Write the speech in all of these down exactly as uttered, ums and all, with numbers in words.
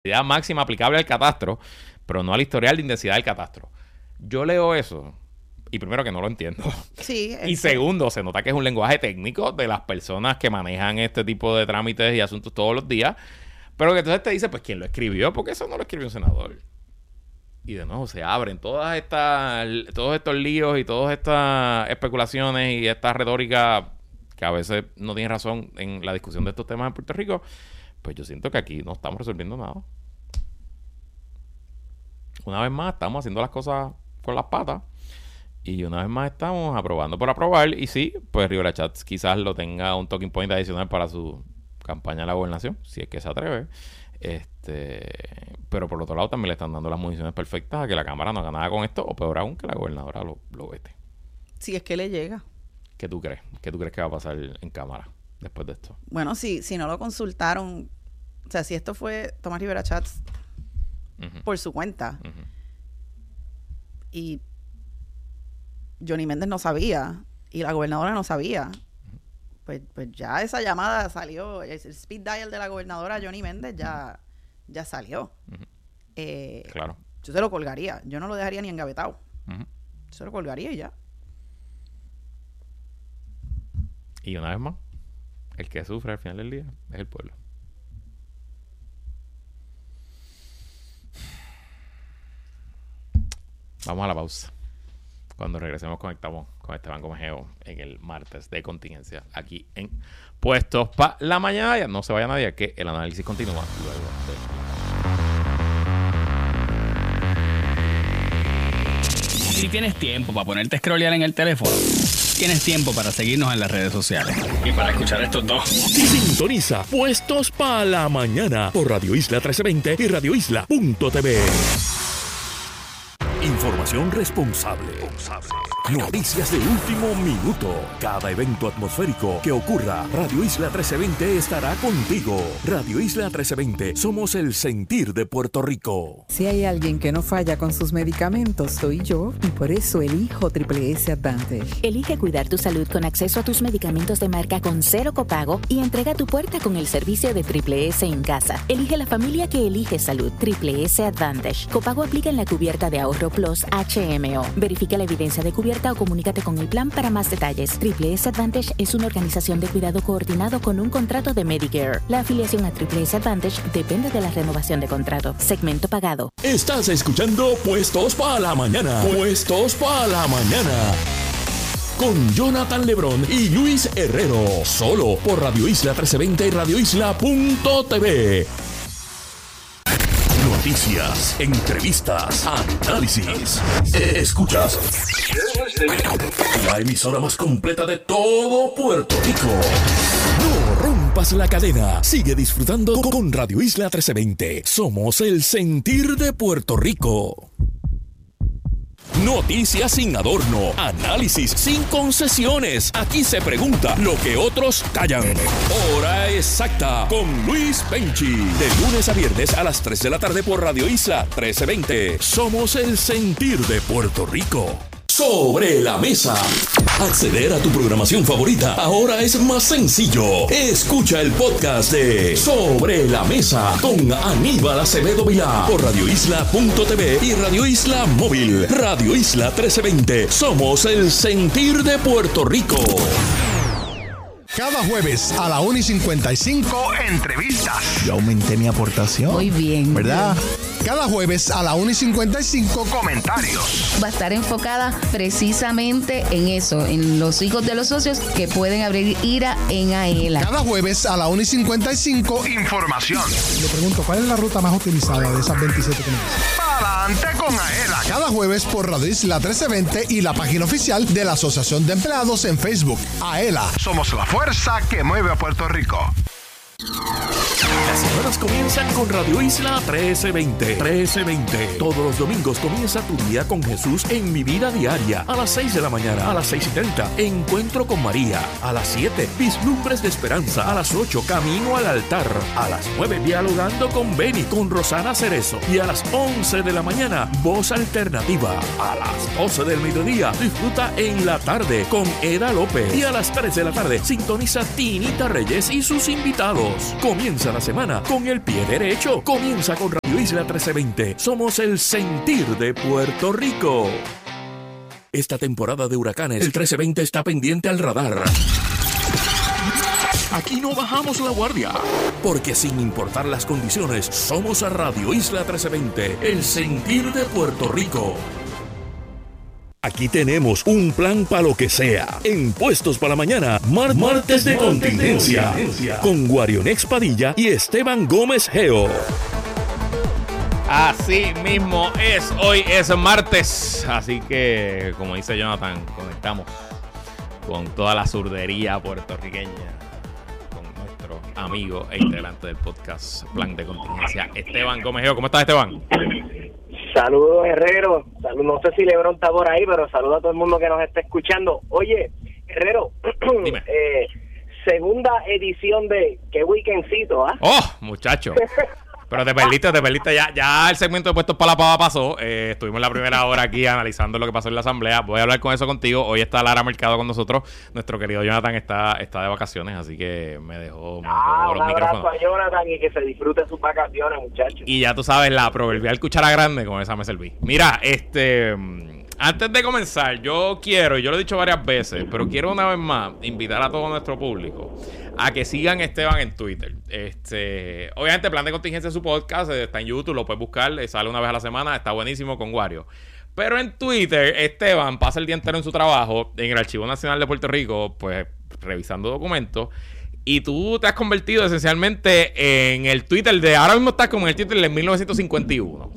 intensidad máxima aplicable al catastro, pero no al historial de intensidad del catastro. Yo leo eso y primero que no lo entiendo. Sí. Y segundo, se nota que es un lenguaje técnico de las personas que manejan este tipo de trámites y asuntos todos los días. Pero que entonces te dice, pues, ¿quién lo escribió? Porque eso no lo escribió un senador. Y de nuevo se abren todas estas, todos estos líos y todas estas especulaciones y esta retórica que a veces no tiene razón en la discusión de estos temas en Puerto Rico. Pues yo siento que aquí no estamos resolviendo nada. Una vez más estamos haciendo las cosas con las patas y una vez más estamos aprobando por aprobar. Y sí, pues Rivera Chats quizás lo tenga un talking point adicional para su campaña a la gobernación, si es que se atreve. Este, pero por otro lado también le están dando las municiones perfectas a que la Cámara no haga nada con esto, o peor aún, que la gobernadora lo, lo vete. Si es que le llega. ¿Qué tú crees? ¿Qué tú crees que va a pasar en Cámara después de esto? Bueno, si, si no lo consultaron, o sea, si esto fue Tomás Rivera Chats uh-huh. por su cuenta uh-huh. y Johnny Méndez no sabía y la gobernadora no sabía, uh-huh. pues, pues ya esa llamada salió, el speed dial de la gobernadora Johnny Méndez ya, uh-huh. ya salió. Uh-huh. Eh, claro. Yo se lo colgaría, yo no lo dejaría ni engavetado. Uh-huh. Yo se lo colgaría y ya. Y una vez más, el que sufre al final del día es el pueblo. Vamos a la pausa. Cuando regresemos conectamos con Esteban Gómez Geo en el martes de contingencia aquí en Puestos para la Mañana. Ya no se vaya nadie, que el análisis continúa luego de... Si tienes tiempo para ponerte a scrollear en el teléfono, tienes tiempo para seguirnos en las redes sociales. Y para escuchar estos dos. Sintoniza Puestos para la Mañana por Radio Isla trece veinte y radio isla punto t v. Información responsable. Noticias de último minuto. Cada evento atmosférico que ocurra, Radio Isla trece veinte estará contigo. Radio Isla trece veinte, somos el sentir de Puerto Rico. Si hay alguien que no falla con sus medicamentos, soy yo, y por eso elijo Triple S Advantage. Elige cuidar tu salud con acceso a tus medicamentos de marca con cero copago y entrega a tu puerta con el servicio de Triple S en casa. Elige la familia que elige salud. Triple S Advantage. Copago aplica en la cubierta de ahorro Plus H M O. Verifica la evidencia de cubierta o comunícate con el plan para más detalles. Triple S Advantage es una organización de cuidado coordinado con un contrato de Medicare. La afiliación a Triple S Advantage depende de la renovación de contrato. Segmento pagado. Estás escuchando Puestos para la Mañana. Puestos para la Mañana. Con Jonathan Lebrón y Luis Herrero. Solo por Radio Isla trece veinte y radio isla punto t v. Noticias, entrevistas, análisis. Escuchas la emisora más completa de todo Puerto Rico. No rompas la cadena. Sigue disfrutando con Radio Isla trece veinte. Somos el sentir de Puerto Rico. Noticias sin adorno, análisis sin concesiones. Aquí se pregunta lo que otros callan. Hora exacta con Luis Penchi. De lunes a viernes a las tres de la tarde por Radio Isla trece veinte. Somos el sentir de Puerto Rico. Sobre la mesa. Acceder a tu programación favorita ahora es más sencillo. Escucha el podcast de Sobre la Mesa con Aníbal Acevedo Vilá por radio isla punto t v y Radio Isla Móvil. Radio Isla trece veinte. Somos el sentir de Puerto Rico. Cada jueves a la una y cincuenta y cinco, entrevistas. Yo aumenté mi aportación. Muy bien. ¿Verdad? Cada jueves a la una y cincuenta y cinco, comentarios. Va a estar enfocada precisamente en eso, en los hijos de los socios que pueden abrir ira en AELA. Cada jueves a la una y cincuenta y cinco, información. Le pregunto, ¿cuál es la ruta más utilizada de esas veintisiete que me dicen? ¡Pa'lante con AELA! Cada jueves por Radio Isla trece veinte y la página oficial de la Asociación de Empleados en Facebook. AELA, somos la fuerza que mueve a Puerto Rico. Las semanas comienzan con Radio Isla trece veinte. trece veinte. Todos los domingos comienza tu día con Jesús en Mi Vida Diaria. A las seis de la mañana, a las seis y treinta, Encuentro con María. A las siete, Vislumbres de Esperanza. A las ocho, Camino al Altar. A las nueve, Dialogando con Beni, con Rosana Cerezo. Y a las once de la mañana, Voz Alternativa. A las doce del mediodía, disfruta En la Tarde con Eda López. Y a las tres de la tarde, sintoniza Tinita Reyes y sus invitados. Comienza Comienza la semana con el pie derecho. Comienza con Radio Isla trece veinte. Somos el sentir de Puerto Rico. Esta temporada de huracanes, el trece veinte está pendiente al radar. Aquí no bajamos la guardia, porque sin importar las condiciones, somos a Radio Isla trece veinte, el sentir de Puerto Rico. Aquí tenemos un plan para lo que sea. En Puestos para la Mañana, mar martes de contingencia, con Guarionex Padilla y Esteban Gómez Geo. Así mismo es, hoy es martes, así que, como dice Jonathan, conectamos con toda la zurdería puertorriqueña, con nuestro amigo e integrante del podcast Plan de Contingencia, Esteban Gómez Geo. ¿Cómo estás, Esteban? Saludos, Herrero. Salud, no sé si Lebron está por ahí, pero saludo a todo el mundo que nos está escuchando. Oye, Herrero, eh, segunda edición de Qué Weekendcito, ¿ah? ¡Oh, muchacho! Pero te perdiste, te perdiste. Ya, ya el segmento de Puestos para la Pava pasó. Eh, estuvimos la primera hora aquí analizando lo que pasó en la asamblea. Voy a hablar con eso contigo. Hoy está Lara Mercado con nosotros. Nuestro querido Jonathan está, está de vacaciones, así que me dejó, me dejó ah, los un abrazo micrófonos. a Jonathan y que se disfrute sus vacaciones, muchachos. Y ya tú sabes, la proverbial cuchara grande, con esa me serví. Mira, este... antes de comenzar, yo quiero, y yo lo he dicho varias veces, pero quiero una vez más invitar a todo nuestro público a que sigan Esteban en Twitter. Este, obviamente, Plan de Contingencia es su podcast, está en YouTube, lo puedes buscar, sale una vez a la semana, está buenísimo con Wario. Pero en Twitter, Esteban pasa el día entero en su trabajo, en el Archivo Nacional de Puerto Rico, pues revisando documentos. Y tú te has convertido esencialmente en el Twitter de... Ahora mismo estás como en el Twitter de mil novecientos cincuenta y uno.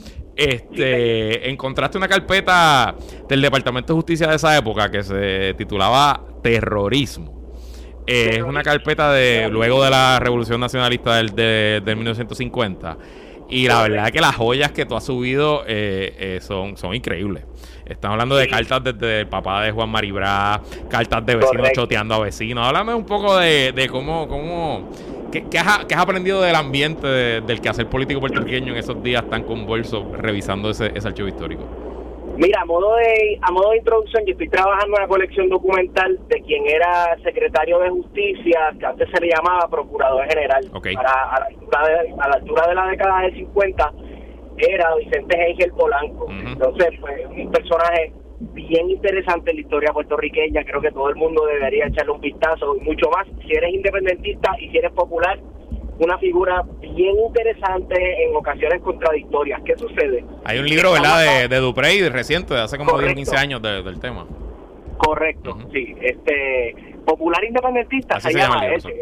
Este, encontraste una carpeta del Departamento de Justicia de esa época que se titulaba Terrorismo. Eh, es una carpeta de luego de la Revolución Nacionalista del, de, del mil novecientos cincuenta. Y la verdad es que las joyas que tú has subido eh, eh, son, son increíbles. Estamos hablando de cartas desde el papá de Juan Maribra, cartas de vecinos Correcto. choteando a vecinos. Háblame un poco de, de cómo... cómo ¿Qué, qué, has, ¿Qué has aprendido del ambiente de, del quehacer político puertorriqueño en esos días tan convulsos revisando ese, ese archivo histórico? Mira, a modo de a modo de introducción, yo estoy trabajando en una colección documental de quien era secretario de Justicia, que antes se le llamaba Procurador General. Okay. Para, a, la altura de, a la altura de la década del cincuenta era Vicente Hegel Polanco. Uh-huh. Entonces, pues, un personaje bien interesante en la historia puertorriqueña. Creo que todo el mundo debería echarle un vistazo y mucho más. Si eres independentista y si eres popular, una figura bien interesante en ocasiones contradictorias. ¿Qué sucede? Hay un libro, ¿verdad?, de, de Duprey, reciente, de hace como diez o quince años de, del tema. Correcto, uh-huh. sí. Este, popular independentista Así se, se llama, llama ese.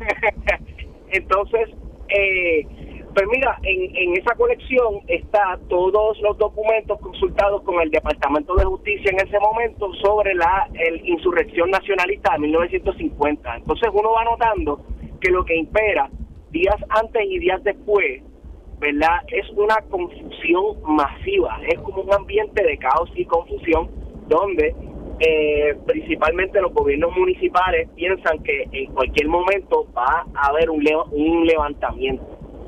Entonces, eh, pues mira, en, en esa colección está todos los documentos consultados con el Departamento de Justicia en ese momento sobre la el insurrección nacionalista de mil novecientos cincuenta. Entonces uno va notando que lo que impera días antes y días después, ¿verdad?, es una confusión masiva. Es como un ambiente de caos y confusión donde eh, principalmente los gobiernos municipales piensan que en cualquier momento va a haber un, le- un levantamiento.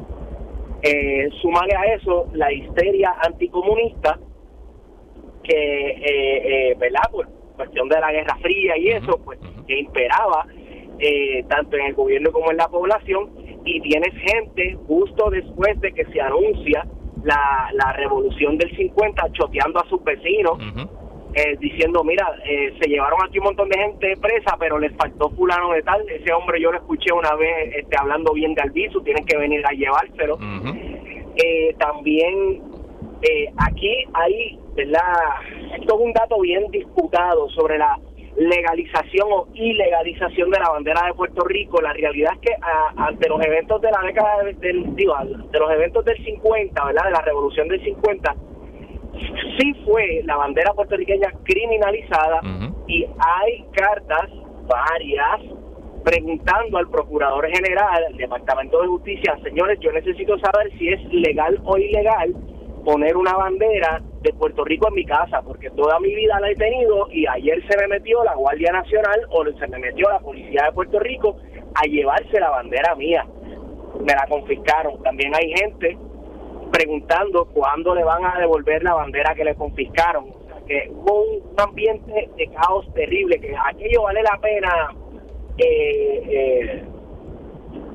Eh, súmale a eso la histeria anticomunista que, eh, eh, ¿verdad?, por cuestión de la Guerra Fría y eso, pues, que imperaba eh, tanto en el gobierno como en la población. Y tienes gente justo después de que se anuncia la, la revolución del cincuenta choteando a sus vecinos, uh-huh. eh, diciendo, mira, eh, se llevaron aquí un montón de gente presa, pero les faltó fulano de tal. Ese hombre yo lo escuché una vez este, hablando bien de Albizu, tienen que venir a llevárselo. Uh-huh. Eh, también eh, aquí hay, ¿verdad?, esto es un dato bien disputado sobre la legalización o ilegalización de la bandera de Puerto Rico. La realidad es que a, ante los eventos de la década del, del digo, de los eventos del cincuenta, ¿verdad?, de la revolución del cincuenta, sí fue la bandera puertorriqueña criminalizada. Uh-huh. Y hay cartas varias preguntando al Procurador General del Departamento de Justicia, señores, yo necesito saber si es legal o ilegal poner una bandera de Puerto Rico en mi casa, porque toda mi vida la he tenido y ayer se me metió la Guardia Nacional o se me metió la Policía de Puerto Rico a llevarse la bandera mía. Me la confiscaron. También hay gente preguntando cuándo le van a devolver la bandera que le confiscaron. O sea, que hubo un ambiente de caos terrible, que aquello vale la pena eh, eh,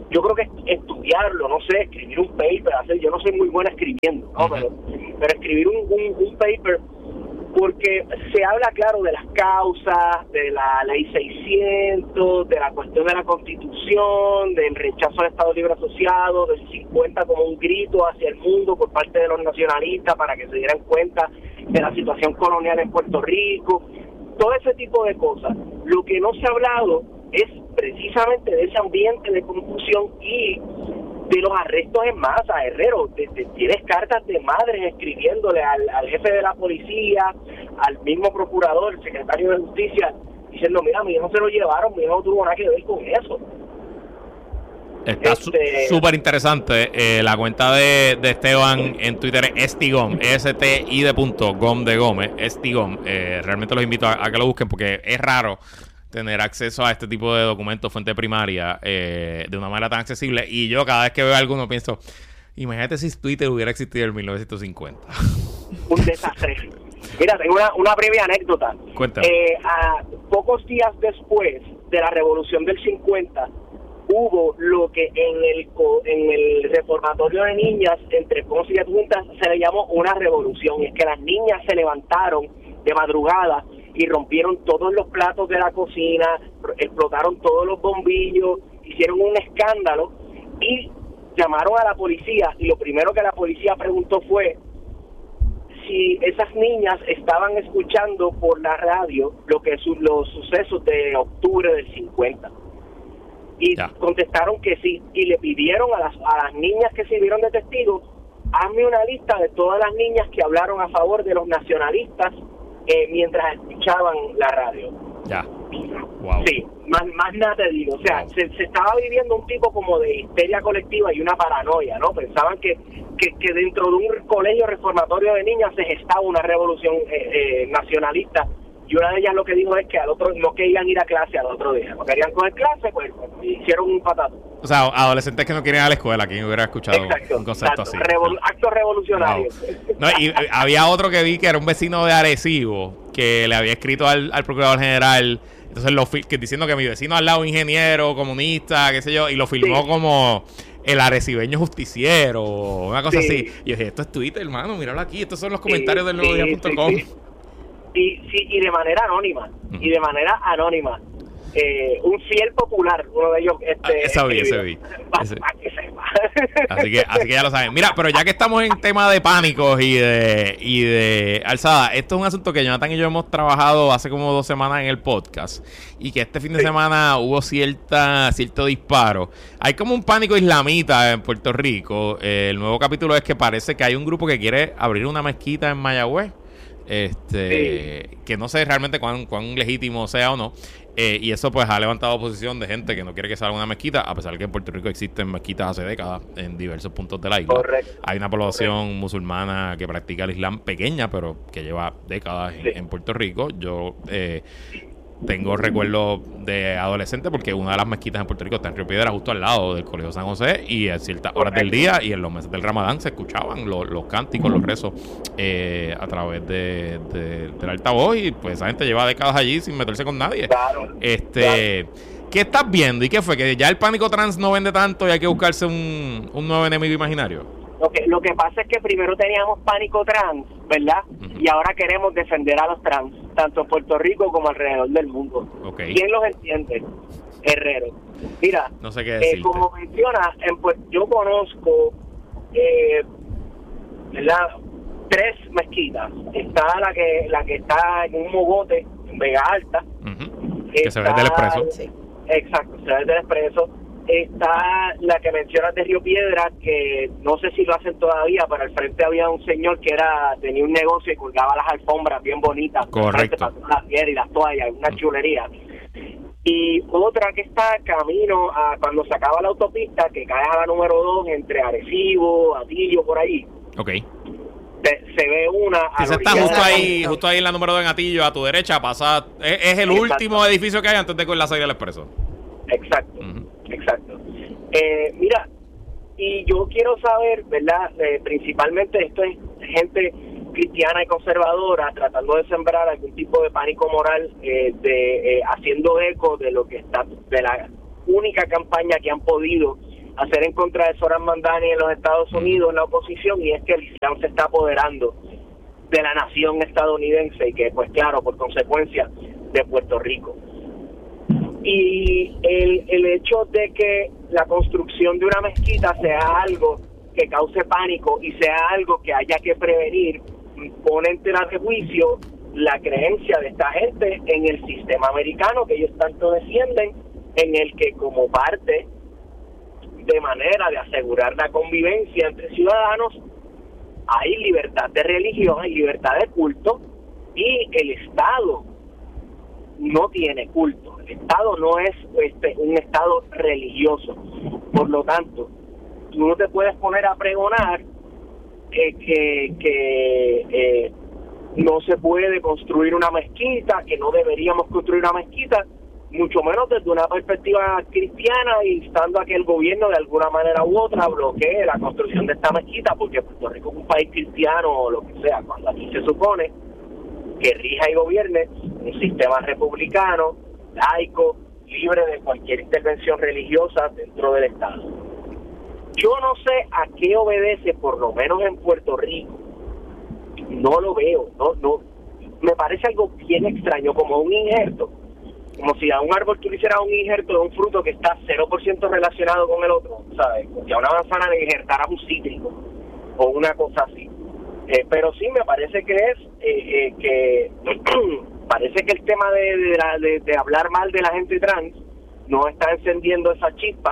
yo creo que estudiarlo, no sé, escribir un paper, hacer, yo no soy muy buena escribiendo, ¿no? Uh-huh. pero, pero escribir un, un, un paper, porque se habla, claro, de las causas, de la ley seiscientos, de la cuestión de la Constitución, del rechazo al Estado Libre Asociado, del cincuenta como un grito hacia el mundo por parte de los nacionalistas para que se dieran cuenta de la situación colonial en Puerto Rico, todo ese tipo de cosas. Lo que no se ha hablado es precisamente de ese ambiente de confusión y de los arrestos en masa, Herrero. De, de, tienes cartas de madres escribiéndole al, al jefe de la policía, al mismo procurador, el secretario de Justicia, diciendo, mira, mi hijo se lo llevaron, mi hijo no tuvo nada que ver con eso. Está súper este... interesante. Eh, la cuenta de, de Esteban en Twitter es Estigom, E S T I de punto, Gom de Gómez, Estigom. Eh, realmente los invito a, a que lo busquen porque es raro tener acceso a este tipo de documentos, fuente primaria, eh, de una manera tan accesible. Y yo cada vez que veo alguno pienso, imagínate si Twitter hubiera existido en mil novecientos cincuenta. Un desastre. Mira, tengo una, una breve anécdota. Cuéntame. Eh, a pocos días después de la Revolución del cincuenta, hubo lo que en el en el reformatorio de niñas entre Ponce y Adjuntas se le llamó una revolución. Y es que las niñas se levantaron de madrugada y rompieron todos los platos de la cocina, explotaron todos los bombillos, hicieron un escándalo y llamaron a la policía, y lo primero que la policía preguntó fue si esas niñas estaban escuchando por la radio lo que su, los sucesos de octubre del cincuenta. Y ya. Contestaron que sí, y le pidieron a las, a las niñas que sirvieron de testigos, hazme una lista de todas las niñas que hablaron a favor de los nacionalistas Eh, mientras escuchaban la radio. Ya. Wow. Sí, más, más nada te digo. O sea, wow. se, se estaba viviendo un tipo como de histeria colectiva y una paranoia, ¿no? Pensaban que, que, que dentro de un colegio reformatorio de niñas se gestaba una revolución eh, eh, nacionalista. Y una de ellas lo que dijo es que al otro no querían ir a clase al otro día. No querían coger clase, pues, pues hicieron un patato. O sea, adolescentes que no quieren ir a la escuela. ¿Quién hubiera escuchado exacto, un concepto exacto. así? Revol- actos revolucionarios. Wow. No, y, y había otro que vi que era un vecino de Arecibo que le había escrito al, al procurador general, entonces lo fi- que diciendo que mi vecino al lado ingeniero, comunista, qué sé yo, y lo filmó sí. como el arecibeño justiciero, una cosa sí. así. Y yo dije, esto es Twitter, hermano, míralo aquí, estos son los comentarios sí, del nuevo día punto com. Sí, sí. Y, sí, y de manera anónima, uh-huh. y de manera anónima. Eh, un fiel popular, uno de ellos este, ah, esa vi, ese vi. Ese. Para que sepa. Así que, así que ya lo saben. Mira, pero ya que estamos en tema de pánicos y de y de alzada, esto es un asunto que Jonathan y yo hemos trabajado hace como dos semanas en el podcast y que este fin de sí. semana hubo cierta cierto disparo. Hay como un pánico islamita en Puerto Rico. Eh, el nuevo capítulo es que parece que hay un grupo que quiere abrir una mezquita en Mayagüez. Este sí. que no sé realmente cuán, cuán legítimo sea o no, eh, y eso pues ha levantado oposición de gente que no quiere que salga una mezquita, a pesar que en Puerto Rico existen mezquitas hace décadas en diversos puntos de la isla. Correcto. Hay una población Correcto. musulmana que practica el Islam pequeña, pero que lleva décadas sí. en, en Puerto Rico. Yo eh, tengo recuerdos de adolescente porque una de las mezquitas en Puerto Rico está en Río Piedra, justo al lado del Colegio San José, y a ciertas horas del día y en los meses del Ramadán se escuchaban los, los cánticos, los rezos eh, a través de, de, del altavoz, y pues esa gente lleva décadas allí sin meterse con nadie. Claro, este claro. ¿Qué estás viendo? ¿Y qué fue? ¿Que ya el pánico trans no vende tanto y hay que buscarse un, un nuevo enemigo imaginario? Lo que, lo que pasa es que primero teníamos pánico trans, ¿verdad? Uh-huh. Y ahora queremos defender a los trans, tanto en Puerto Rico como alrededor del mundo. Okay. ¿Quién los entiende? Herrero. Mira, no sé qué decirte. Eh, como mencionas, en, pues, yo conozco, eh, ¿verdad? Tres mezquitas. Está la que la que está en un mogote, en Vega Alta. Uh-huh. Que se ve del Expreso. Sí. Exacto, se ve del Expreso. Está la que mencionas de Río Piedra, que no sé si lo hacen todavía, pero al frente había un señor que era tenía un negocio y colgaba las alfombras bien bonitas. Correcto. Las piedras y las toallas, una chulería. Y otra que está camino a cuando se acaba la autopista, que cae a la número dos, entre Arecibo, Atillo, por ahí. Ok. Se, se ve una... Si está justo ahí, justo ahí en la número dos en Atillo, a tu derecha, pasa... Es, es el Exacto. último edificio que hay antes de con la salida del Expreso. Exacto. Uh-huh. Exacto. Eh, mira, y yo quiero saber, ¿verdad? Eh, principalmente esto es gente cristiana y conservadora tratando de sembrar algún tipo de pánico moral, eh, de eh, haciendo eco de lo que está, de la única campaña que han podido hacer en contra de Zohran Mamdani en los Estados Unidos, en la oposición, y es que el Islam se está apoderando de la nación estadounidense y que, pues claro, por consecuencia, de Puerto Rico. Y el, el hecho de que la construcción de una mezquita sea algo que cause pánico y sea algo que haya que prevenir, pone en tela de juicio la creencia de esta gente en el sistema americano que ellos tanto defienden, en el que como parte de manera de asegurar la convivencia entre ciudadanos hay libertad de religión, hay libertad de culto, y el Estado no tiene culto. El Estado no es este un Estado religioso. Por lo tanto, tú no te puedes poner a pregonar eh, que, que eh, no se puede construir una mezquita, que no deberíamos construir una mezquita, mucho menos desde una perspectiva cristiana, instando a que el gobierno de alguna manera u otra bloquee la construcción de esta mezquita, porque Puerto Rico es un país cristiano o lo que sea, cuando aquí se supone que rija y gobierne un sistema republicano, laico, libre de cualquier intervención religiosa dentro del Estado. Yo no sé a qué obedece, por lo menos en Puerto Rico, no lo veo, no, no, me parece algo bien extraño, como un injerto, como si a un árbol tú le hicieras un injerto de un fruto que está cero por ciento relacionado con el otro, ¿sabes? Como si a una manzana le injertaras un cítrico o una cosa así. Eh, pero sí me parece que es eh, eh, que parece que el tema de, de, la, de, de hablar mal de la gente trans no está encendiendo esa chispa,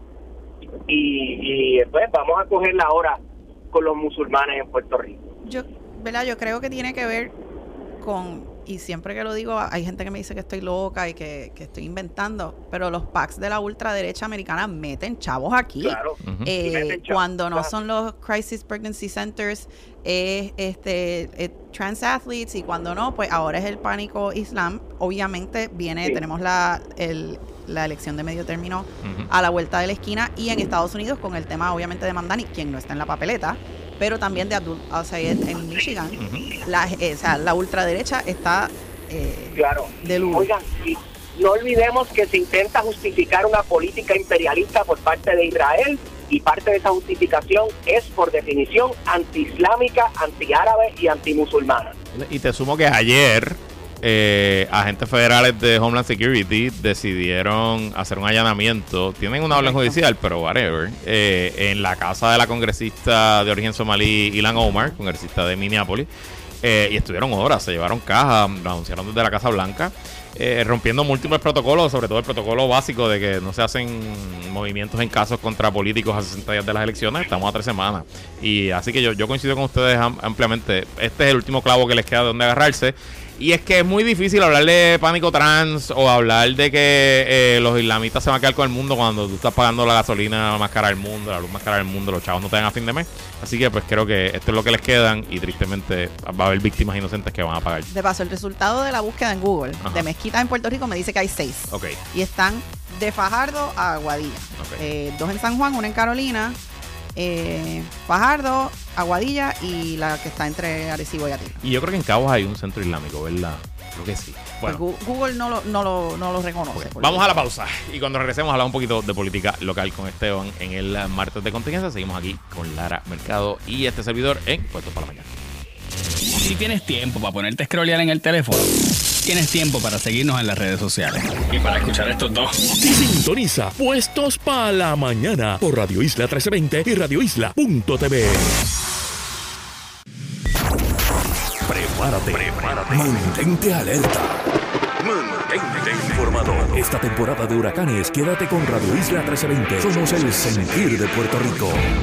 y, y pues vamos a cogerla ahora con los musulmanes en Puerto Rico. Yo, ¿verdad? Yo creo que tiene que ver con, y siempre que lo digo, hay gente que me dice que estoy loca y que, que estoy inventando, pero los PACs de la ultraderecha americana meten chavos aquí. Claro. Uh-huh. eh, meten chavos, cuando no claro. son los Crisis Pregnancy Centers, es este eh, trans athletes, y cuando no, pues ahora es el pánico islam. Obviamente viene, sí. tenemos la el, la elección de medio término uh-huh. a la vuelta de la esquina, y en Estados Unidos con el tema obviamente de Mamdani, quien no está en la papeleta, pero también de Abdul Al-Sayed en Michigan. Uh-huh. la, eh, o sea, la ultraderecha está eh, claro. de luz. Oigan, y no olvidemos que se intenta justificar una política imperialista por parte de Israel, y parte de esa justificación es, por definición, anti-islámica, anti-árabe y anti-musulmana. Y te sumo que ayer eh, agentes federales de Homeland Security decidieron hacer un allanamiento. Tienen una orden judicial, pero whatever, eh, en la casa de la congresista de origen somalí Ilhan Omar, congresista de Minneapolis, eh, y estuvieron horas, se llevaron cajas, lo anunciaron desde la Casa Blanca, eh, rompiendo múltiples protocolos, sobre todo el protocolo básico de que no se hacen movimientos en casos contra políticos a sesenta días de las elecciones. Estamos a tres semanas, y así que yo, yo coincido con ustedes ampliamente. Este es el último clavo que les queda de donde agarrarse. Y es que es muy difícil hablar de pánico trans o hablar de que eh, los islamistas se van a quedar con el mundo cuando tú estás pagando la gasolina más cara del mundo, la luz más cara del mundo, los chavos no te dan a fin de mes. Así que pues creo que esto es lo que les quedan, y tristemente va a haber víctimas inocentes que van a pagar. De paso, el resultado de la búsqueda en Google Ajá. de mezquitas en Puerto Rico me dice que hay seis. Okay. Y están de Fajardo a Aguadilla. Okay. Eh, dos en San Juan, una en Carolina, eh, Fajardo, Aguadilla, y la que está entre Arecibo y Atila. Y yo creo que en Caguas hay un centro islámico, ¿verdad? Creo que sí. Bueno, pues Google no lo, no lo, no lo reconoce. Okay. Vamos a la pausa, y cuando regresemos a hablar un poquito de política local con Esteban en el martes de contingencia. Seguimos aquí con Lara Mercado y este servidor en Puestos para la Mañana. Si tienes tiempo para ponerte a scrollear en el teléfono, tienes tiempo para seguirnos en las redes sociales. Y para escuchar estos dos. Sintoniza Puestos para la Mañana por Radio Isla trece veinte y radio isla punto t v. Prepárate, prepárate. Mantente alerta. Mantente informado. Esta temporada de huracanes, quédate con Radio Isla trece veinte. Somos el sentir de Puerto Rico.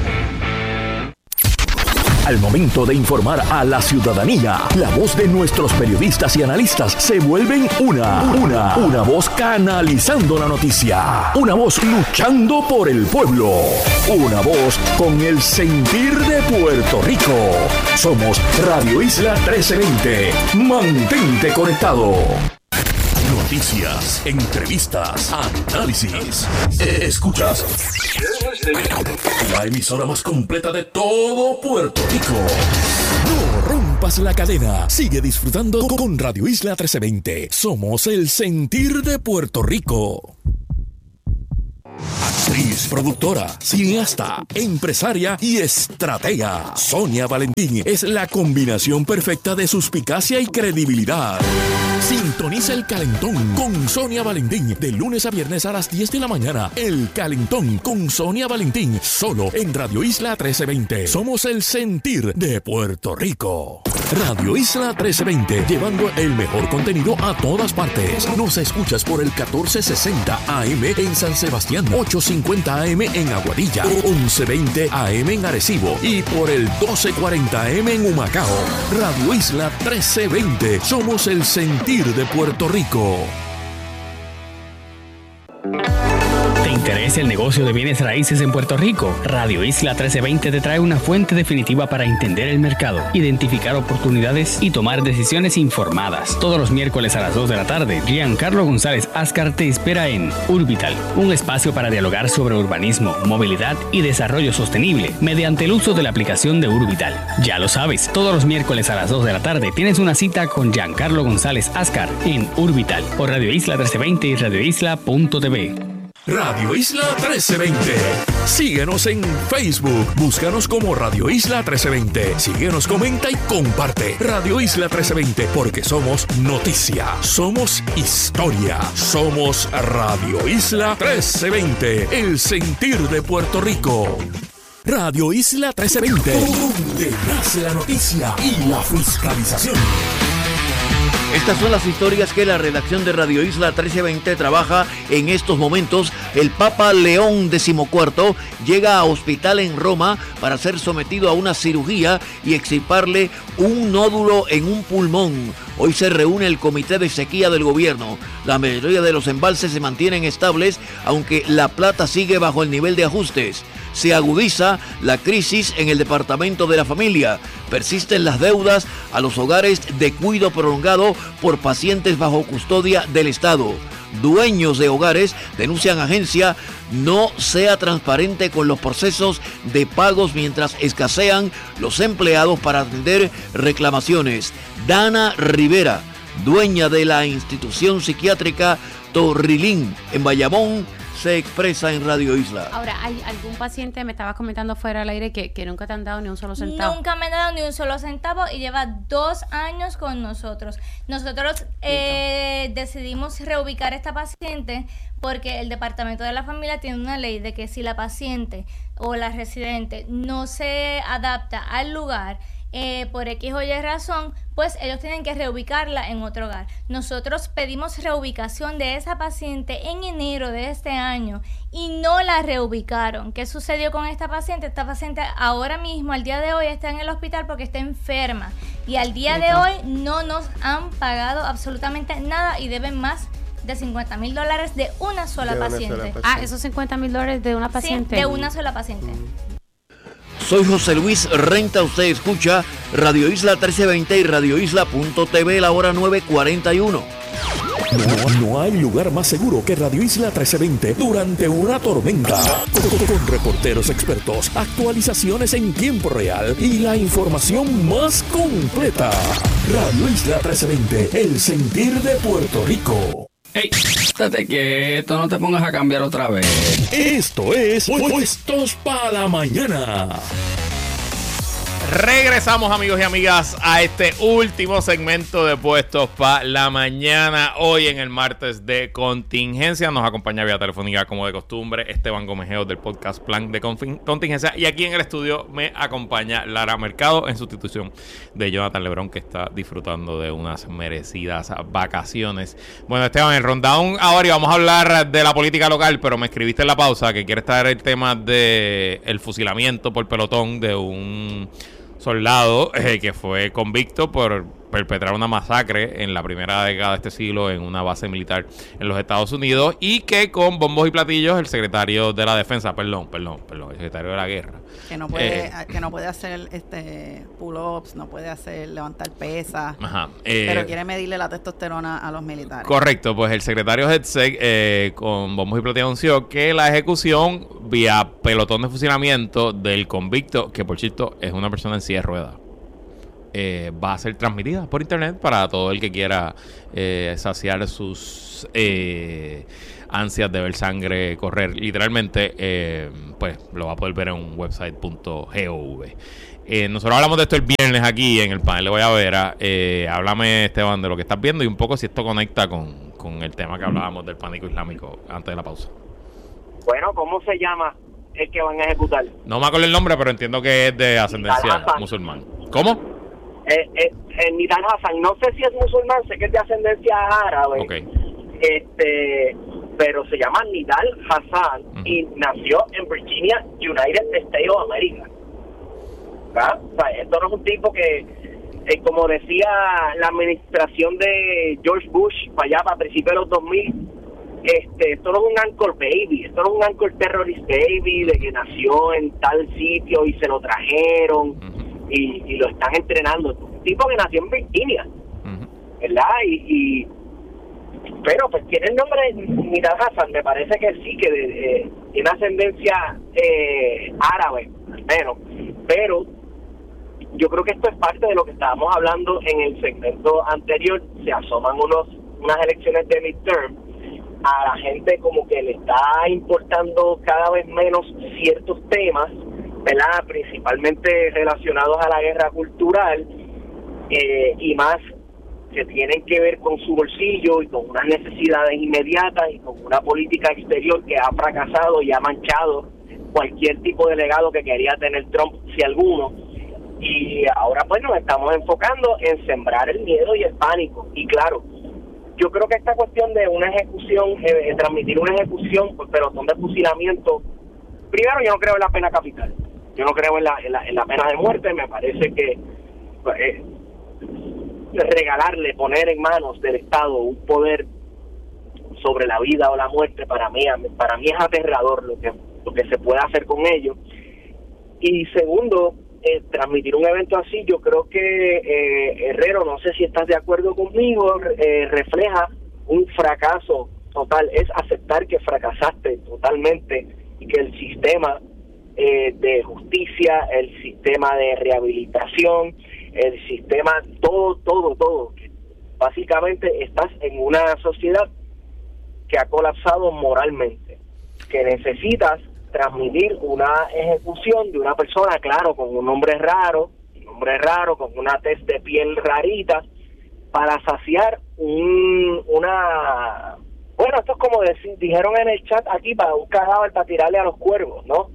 Al momento de informar a la ciudadanía, la voz de nuestros periodistas y analistas se vuelven una, una, una voz canalizando la noticia, una voz luchando por el pueblo, una voz con el sentir de Puerto Rico. Somos Radio Isla trece veinte. Mantente conectado. Noticias, entrevistas, análisis. Escuchas la emisora más completa de todo Puerto Rico. No rompas la cadena. Sigue disfrutando con Radio Isla trece veinte. Somos el sentir de Puerto Rico. Actriz, productora, cineasta, empresaria y estratega. Sonia Valentín es la combinación perfecta de suspicacia y credibilidad. Sintoniza El Calentón con Sonia Valentín de lunes a viernes a las diez de la mañana. El Calentón con Sonia Valentín, solo en Radio Isla trece veinte. Somos el sentir de Puerto Rico. Radio Isla trece veinte, llevando el mejor contenido a todas partes. Nos escuchas por el catorce sesenta A M en San Sebastián, ochocientos cincuenta A M en Aguadilla, once veinte A M en Arecibo y por el doce cuarenta A M en Humacao. Radio Isla trece veinte, somos el sentir de Puerto Rico. ¿Te interesa el negocio de bienes raíces en Puerto Rico? Radio Isla trece veinte te trae una fuente definitiva para entender el mercado, identificar oportunidades y tomar decisiones informadas. Todos los miércoles a las dos de la tarde, Giancarlo González Ascar te espera en Urbital, un espacio para dialogar sobre urbanismo, movilidad y desarrollo sostenible mediante el uso de la aplicación de Urbital. Ya lo sabes, todos los miércoles a las dos de la tarde tienes una cita con Giancarlo González Ascar en Urbital por Radio Isla trece veinte y radio isla punto t v. Radio Isla trece veinte. Síguenos en Facebook. Búscanos como Radio Isla trece veinte. Síguenos, comenta y comparte. Radio Isla trece veinte, porque somos noticia, somos historia, somos Radio Isla trece veinte, el sentir de Puerto Rico. Radio Isla trece veinte, donde nace la noticia y la fiscalización. Estas son las historias que la redacción de Radio Isla trece veinte trabaja en estos momentos. El Papa León decimocuarto llega a hospital en Roma para ser sometido a una cirugía y extirparle un nódulo en un pulmón. Hoy se reúne el comité de sequía del gobierno. La mayoría de los embalses se mantienen estables, aunque La Plata sigue bajo el nivel de ajustes. Se agudiza la crisis en el departamento de la familia. Persisten las deudas a los hogares de cuidado prolongado por pacientes bajo custodia del Estado. Dueños de hogares denuncian agencia no sea transparente con los procesos de pagos mientras escasean los empleados para atender reclamaciones. Dana Rivera, dueña de la institución psiquiátrica Torrilín en Bayamón, se expresa en Radio Isla. Ahora, ¿hay algún paciente, me estabas comentando fuera del aire, que, que nunca te han dado ni un solo centavo? Nunca me han dado ni un solo centavo y lleva dos años con nosotros. Nosotros eh, decidimos reubicar a esta paciente porque el Departamento de la Familia tiene una ley de que si la paciente o la residente no se adapta al lugar, Eh, por X o Y razón, pues ellos tienen que reubicarla en otro hogar. Nosotros pedimos reubicación de esa paciente en enero de este año y no la reubicaron. ¿Qué sucedió con esta paciente? Esta paciente ahora mismo, al día de hoy, está en el hospital porque está enferma y al día de hoy no nos han pagado absolutamente nada y deben más de cincuenta mil dólares de una sola de paciente. Una sola paciente. Ah, esos cincuenta mil dólares de una paciente. Sí, de una sola paciente. Mm. Soy José Luis Renta, usted escucha Radio Isla trece veinte y radio isla punto t v, la hora nueve cuarenta y uno. No, no hay lugar más seguro que Radio Isla trece veinte durante una tormenta. Con, con reporteros expertos, actualizaciones en tiempo real y la información más completa. Radio Isla trece veinte, el sentir de Puerto Rico. ¡Ey! Estate quieto, no te pongas a cambiar otra vez. Esto es Puestos para la Mañana. Regresamos, amigos y amigas, a este último segmento de Puestos para la Mañana. Hoy en el martes de contingencia nos acompaña vía telefónica, como de costumbre, Esteban Gomejeo del podcast Plan de Contingencia. Y aquí en el estudio me acompaña Lara Mercado en sustitución de Jonathan Lebrón, que está disfrutando de unas merecidas vacaciones. Bueno, Esteban, en rundown ahora vamos a hablar de la política local, pero me escribiste en la pausa que quieres traer el tema de el fusilamiento por pelotón de un soldado eh, que fue convicto por perpetrar una masacre en la primera década de este siglo en una base militar en los Estados Unidos, y que con bombos y platillos el secretario de la defensa, perdón, perdón, perdón, el secretario de la guerra, que no puede, eh, que no puede hacer este pull-ups, no puede hacer levantar pesas, ajá, eh, pero quiere medirle la testosterona a los militares. Correcto, pues el secretario Hedsec eh, con bombos y platillos anunció que la ejecución vía pelotón de fusilamiento del convicto, que por cierto es una persona en silla de ruedas, eh, va a ser transmitida por internet para todo el que quiera eh, saciar sus eh, ansias de ver sangre correr. Literalmente, eh, pues lo va a poder ver en un website punto gov. Eh, nosotros hablamos de esto el viernes aquí en el panel de Guayabera. Eh, háblame, Esteban, de lo que estás viendo y un poco si esto conecta con, con el tema que hablábamos del pánico islámico antes de la pausa. Bueno, ¿cómo se llama el que van a ejecutar? No me acuerdo el nombre, pero entiendo que es de ascendencia musulmán. ¿Cómo? Eh, eh, eh, Nidal Hassan, no sé si es musulmán, sé que es de ascendencia árabe. Okay. Este, pero se llama Nidal Hassan uh-huh. y nació en Virginia, United States of America. ¿Ah? O sea, esto no es un tipo que, eh, como decía la administración de George Bush para allá, para principios de los dos mil, este, esto no es un anchor baby, esto no es un anchor terrorist baby de que nació en tal sitio y se lo trajeron uh-huh. y, y lo están entrenando. Es un tipo que nació en Virginia, uh-huh. ¿verdad? Y, y pero pues tiene el nombre de Nidal Hassan, me parece que sí, que eh, tiene ascendencia eh, árabe, al menos, pero yo creo que esto es parte de lo que estábamos hablando en el segmento anterior. Se asoman unos unas elecciones de midterm, a la gente como que le está importando cada vez menos ciertos temas, ¿verdad? Principalmente relacionados a la guerra cultural eh, y más que tienen que ver con su bolsillo y con unas necesidades inmediatas y con una política exterior que ha fracasado y ha manchado cualquier tipo de legado que quería tener Trump, si alguno. Y ahora pues nos estamos enfocando en sembrar el miedo y el pánico. Y claro, yo creo que esta cuestión de una ejecución, eh, transmitir una ejecución por pelotón de fusilamiento, primero yo no creo en la pena capital, yo no creo en la, en la, en la pena de muerte. Me parece que eh, regalarle, poner en manos del Estado un poder sobre la vida o la muerte, para mí para mí es aterrador lo que, lo que se puede hacer con ello. Y segundo, Eh, transmitir un evento así, yo creo que eh, Herrero, no sé si estás de acuerdo conmigo, eh, refleja un fracaso total. Es aceptar que fracasaste totalmente y que el sistema eh, de justicia, el sistema de rehabilitación, el sistema, todo, todo, todo, básicamente estás en una sociedad que ha colapsado moralmente, que necesitas transmitir una ejecución de una persona, claro, con un nombre raro, un nombre raro, con una tez de piel rarita, para saciar un, una... Bueno, esto es como decir, dijeron en el chat aquí, para un cadáver para tirarle a los cuervos, ¿no?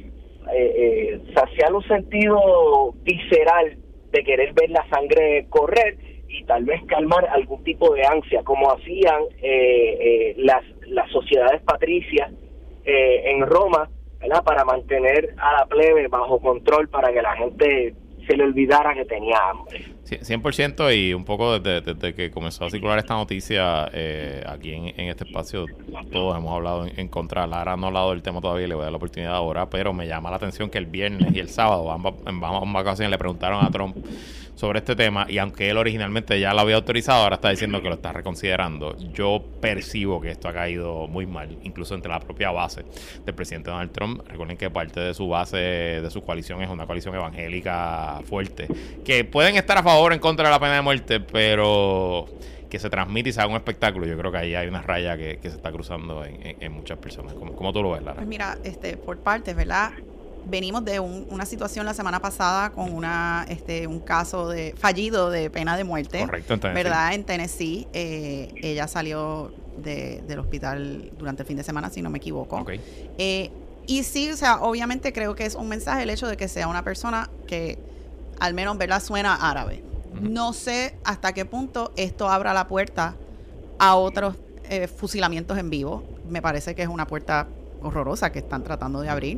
Eh, eh, saciar un sentido visceral de querer ver la sangre correr y tal vez calmar algún tipo de ansia, como hacían eh, eh, las, las sociedades patricias eh, en Roma, ¿verdad? Para mantener a la plebe bajo control, para que la gente se le olvidara que tenía hambre. cien por ciento, y un poco desde, desde que comenzó a circular esta noticia eh, aquí en, en este espacio, todos hemos hablado en, en contra. Lara no ha hablado del tema todavía y le voy a dar la oportunidad ahora, pero me llama la atención que el viernes y el sábado, ambas, en ambas ocasiones, le preguntaron a Trump sobre este tema, y aunque él originalmente ya lo había autorizado, ahora está diciendo que lo está reconsiderando. Yo percibo que esto ha caído muy mal, incluso entre la propia base del presidente Donald Trump. Recuerden que parte de su base, de su coalición, es una coalición evangélica fuerte, que pueden estar a favor o en contra de la pena de muerte, pero que se transmite y se haga un espectáculo. Yo creo que ahí hay una raya que, que se está cruzando en, en, en muchas personas. ¿Cómo, cómo tú lo ves, Lara? Pues mira, este, por partes, ¿verdad? Venimos de un, una situación la semana pasada con una este un caso de fallido de pena de muerte. Correcto, en Tennessee. ¿Verdad? En Tennessee. Eh, ella salió de, del hospital durante el fin de semana, si no me equivoco. Okay. Eh, y sí, o sea, obviamente creo que es un mensaje el hecho de que sea una persona que, al menos, ¿verdad?, suena árabe. Uh-huh. No sé hasta qué punto esto abra la puerta a otros eh, fusilamientos en vivo. Me parece que es una puerta horrorosa que están tratando de abrir.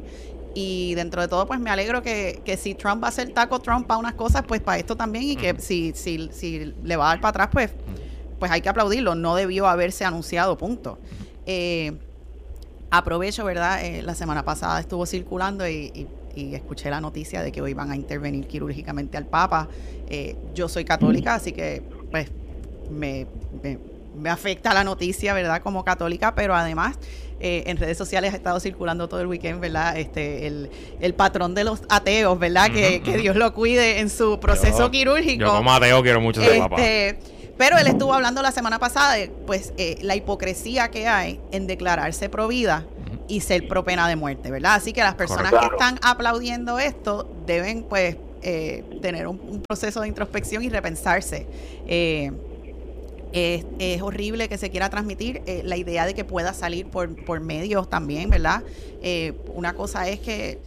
Y dentro de todo, pues me alegro que, que si Trump va a hacer taco Trump para unas cosas, pues para esto también. Y que uh-huh. si, si, si le va a dar para atrás, pues, uh-huh. pues hay que aplaudirlo. No debió haberse anunciado, punto. Uh-huh. Eh, aprovecho, ¿verdad? Eh, la semana pasada estuvo circulando y, y, y escuché la noticia de que hoy van a intervenir quirúrgicamente al Papa. Eh, yo soy católica, así que pues me, me, me afecta la noticia, ¿verdad? Como católica, pero además eh, en redes sociales ha estado circulando todo el weekend, ¿verdad? Este, el, el patrón de los ateos, ¿verdad? Uh-huh, que, uh-huh. que Dios lo cuide en su proceso yo, quirúrgico. Yo como ateo quiero mucho ese este, papá. Pero él estuvo hablando la semana pasada de pues eh, la hipocresía que hay en declararse pro vida uh-huh. y ser pro pena de muerte, ¿verdad? Así que las personas Correcto. que están aplaudiendo esto deben pues eh, tener un, un proceso de introspección y repensarse. Eh, es, es horrible que se quiera transmitir eh, la idea de que pueda salir por, por medios también, ¿verdad? Eh, una cosa es que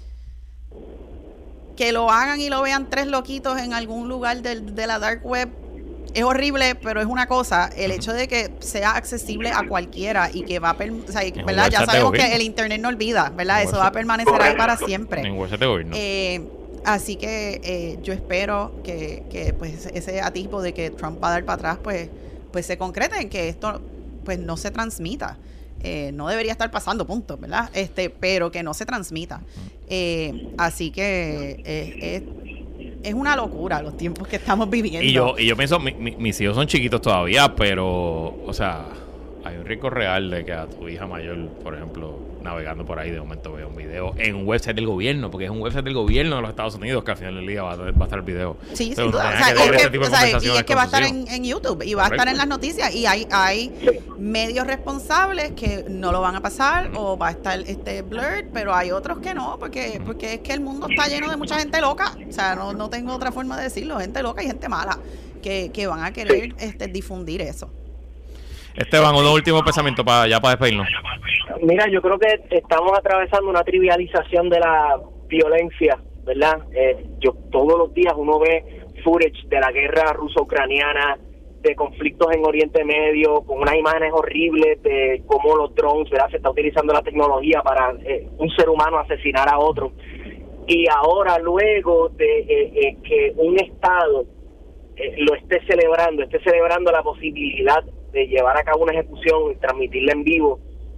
que lo hagan y lo vean tres loquitos en algún lugar del, de la dark web. Es horrible, pero es una cosa, el hecho de que sea accesible a cualquiera y que va a, per, o sea, ¿verdad? Ya sabemos que el internet no olvida, ¿verdad? Eso va a permanecer ahí para siempre. En WhatsApp de gobierno. Eh, así que eh, yo espero que, que pues ese atisbo de que Trump va a dar para atrás, pues, pues se concrete en que esto pues no se transmita. Eh, no debería estar pasando, punto, ¿verdad? Este, pero que no se transmita. Eh, así que eh, es Es una locura los tiempos que estamos viviendo. Y yo, y yo pienso, mi, mi, mis hijos son chiquitos todavía, pero, o sea, hay un riesgo real de que a tu hija mayor, por ejemplo, navegando por ahí, de momento vea un video en un website del gobierno, porque es un website del gobierno de los Estados Unidos que al final del día va a, va a estar el video. Sí, sin duda. O sea, y es que, o sea, y es que va a estar en, en YouTube y va Correcto. a estar en las noticias y hay, hay medios responsables que no lo van a pasar mm. o va a estar este blurred, pero hay otros que no, porque, porque es que el mundo está lleno de mucha gente loca. O sea, no, no tengo otra forma de decirlo. Gente loca y gente mala que, que van a querer este, difundir eso. Esteban, unos últimos pensamientos para ya para despedirnos. Mira, yo creo que estamos atravesando una trivialización de la violencia, ¿verdad? Eh, yo todos los días uno ve footage de la guerra ruso-ucraniana, de conflictos en Oriente Medio, con unas imágenes horribles de cómo los drones, ¿verdad? Se está utilizando la tecnología para eh, un ser humano asesinar a otro. Y ahora, luego de eh, eh, que un Estado eh, lo esté celebrando, esté celebrando la posibilidad de llevar a cabo una ejecución y transmitirla en vivo,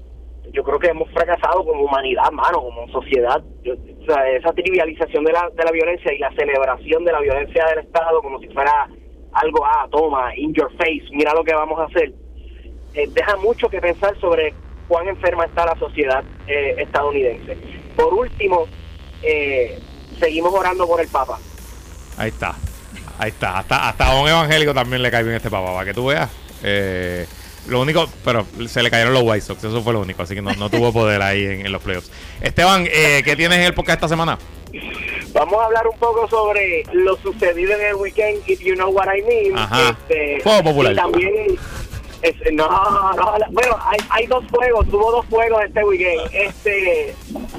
yo creo que hemos fracasado como humanidad, mano, como sociedad. Yo, o sea, esa trivialización de la, de la violencia y la celebración de la violencia del Estado como si fuera algo, ah, toma, in your face, mira lo que vamos a hacer, eh, deja mucho que pensar sobre cuán enferma está la sociedad eh, estadounidense. Por último, eh, seguimos orando por el Papa. Ahí está, ahí está, hasta, hasta a un evangélico también le cae bien este Papa, para que tú veas. Eh, lo único, pero se le cayeron los White Sox, eso fue lo único, así que no, no tuvo poder ahí en, en los playoffs. Esteban, eh, ¿qué tienes en el podcast esta semana? Vamos a hablar un poco sobre lo sucedido en el weekend, if you know what I mean. Ajá. Este, Fuego popular. Y también, es, no, no, bueno, hay, hay dos juegos, hubo dos juegos este weekend. Este,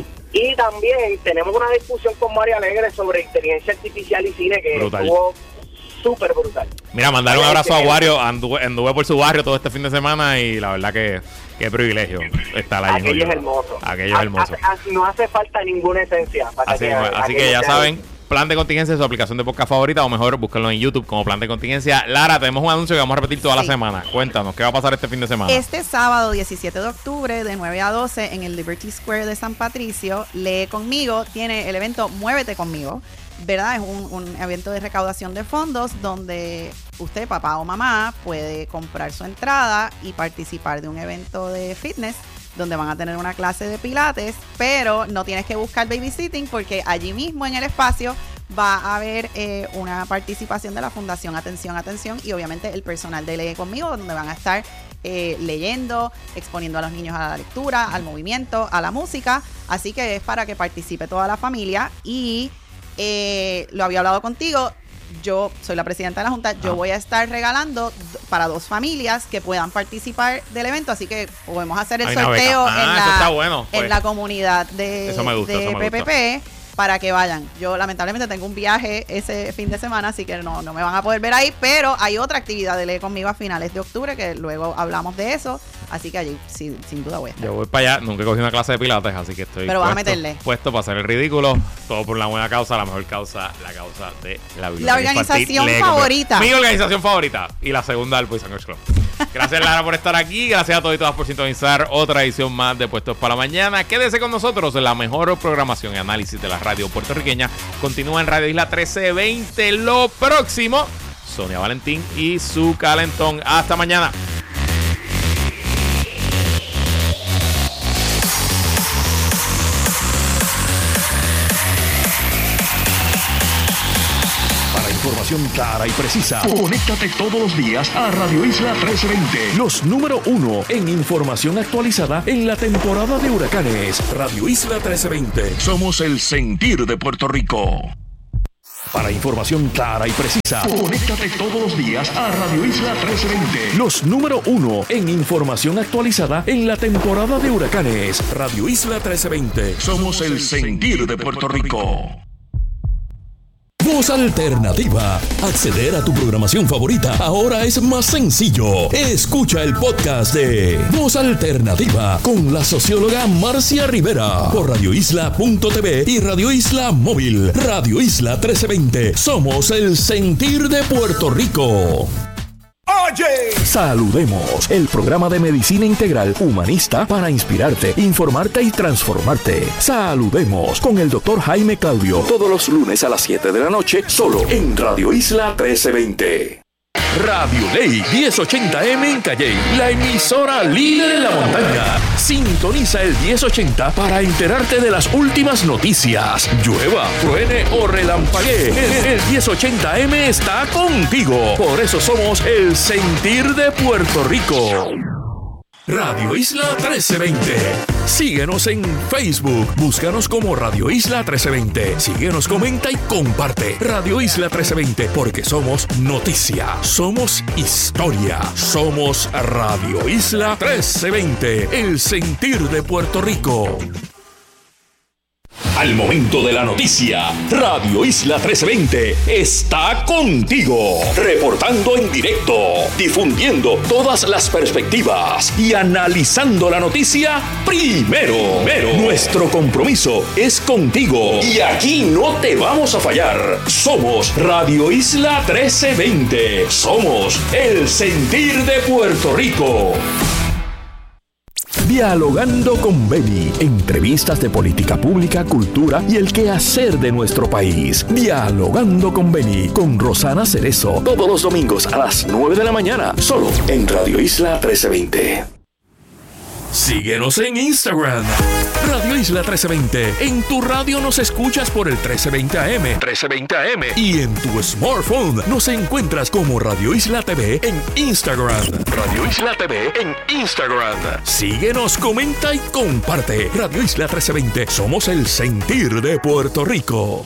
y también tenemos una discusión con María Alegre sobre inteligencia artificial y cine que Brutal. estuvo súper brutal. Mira, mandar un abrazo a Wario. Anduve, anduve por su barrio todo este fin de semana y la verdad que qué privilegio estar ahí. Aquello es hermoso. Aquello es hermoso. A, a, no hace falta ninguna esencia. Para así que, así aquello que ya sea saben, Plan de Contingencia es su aplicación de podcast favorita, o mejor, búsquenlo en YouTube como Plan de Contingencia. Lara, tenemos un anuncio que vamos a repetir toda sí. la semana. Cuéntanos, ¿qué va a pasar este fin de semana? Este sábado diecisiete de octubre, de nueve a doce, en el Liberty Square de San Patricio, Lee Conmigo tiene el evento Muévete Conmigo, ¿verdad? Es un, un evento de recaudación de fondos donde usted, papá o mamá, puede comprar su entrada y participar de un evento de fitness donde van a tener una clase de pilates, pero no tienes que buscar babysitting porque allí mismo en el espacio va a haber eh, una participación de la Fundación Atención, Atención y obviamente el personal de Lee Conmigo, donde van a estar eh, leyendo, exponiendo a los niños a la lectura, al movimiento, a la música, así que es para que participe toda la familia y eh, lo había hablado contigo. Yo soy la presidenta de la Junta, yo ah. voy a estar regalando para dos familias que puedan participar del evento, así que podemos hacer el Hay sorteo ah, en, la, está bueno, pues. en la comunidad de, eso me gusta, de eso me P P P gusta. Para que vayan. Yo lamentablemente tengo un viaje ese fin de semana, así que no, no me van a poder ver ahí, pero hay otra actividad de Lee Conmigo a finales de octubre, que luego hablamos de eso, así que allí sin, sin duda voy a estar. Yo voy para allá, nunca he cogido una clase de pilates, así que estoy pero puesto, vas a meterle. puesto para hacer el ridículo, todo por la buena causa, la mejor causa, la causa de la biblioteca La organización infantil, favorita. Mi organización favorita y la segunda del Boys and Girls Club. Gracias, Lara, por estar aquí. Gracias a todos y todas por sintonizar otra edición más de Puestos para Mañana. Quédese con nosotros. La mejor programación y análisis de la radio puertorriqueña continúa en Radio Isla trece veinte. Lo próximo, Sonia Valentín y su calentón. Hasta mañana. información clara y precisa. Conéctate todos los días a Radio Isla trece veinte. Los número uno en información actualizada en la temporada de huracanes. Radio Isla trece veinte. Somos el sentir de Puerto Rico. Para información clara y precisa, conéctate todos los días a Radio Isla trece veinte. Los número uno en información actualizada en la temporada de huracanes. Radio Isla trece veinte. Somos el sentir de Puerto Rico. Voz Alternativa. Acceder a tu programación favorita ahora es más sencillo. Escucha el podcast de Voz Alternativa con la socióloga Marcia Rivera por radio isla punto t v y Radio Isla Móvil. Radio Isla trece veinte. Somos el sentir de Puerto Rico. Oye, saludemos, el programa de medicina integral humanista para inspirarte, informarte y transformarte. Saludemos con el doctor Jaime Claudio, todos los lunes a las siete de la noche, solo en Radio Isla trece veinte. Radio Ley diez ochenta eme en Calley, la emisora líder en la montaña. Sintoniza el diez ochenta para enterarte de las últimas noticias. Llueva, truene o relampaguee, el, el diez ochenta eme está contigo. Por eso somos el sentir de Puerto Rico. Radio Isla trece veinte. Síguenos en Facebook. Búscanos como Radio Isla trece veinte. Síguenos, comenta y comparte. Radio Isla trece veinte, porque somos noticia, somos historia, somos Radio Isla trece veinte, el sentir de Puerto Rico. Al momento de la noticia, Radio Isla trece veinte está contigo, reportando en directo, difundiendo todas las perspectivas y analizando la noticia primero. primero. Nuestro compromiso es contigo y aquí no te vamos a fallar. Somos Radio Isla trece veinte. Somos el sentir de Puerto Rico. Dialogando con Beni, entrevistas de política pública, cultura y el quehacer de nuestro país. Dialogando con Beni, con Rosana Cerezo, todos los domingos a las nueve de la mañana, solo en Radio Isla trece veinte. Síguenos en Instagram, Radio Isla trece veinte. En tu radio nos escuchas por el trece veinte A M. trece veinte A M. Y en tu smartphone nos encuentras como Radio Isla T V en Instagram. Radio Isla T V en Instagram. Síguenos, comenta y comparte. Radio Isla trece veinte. Somos el sentir de Puerto Rico.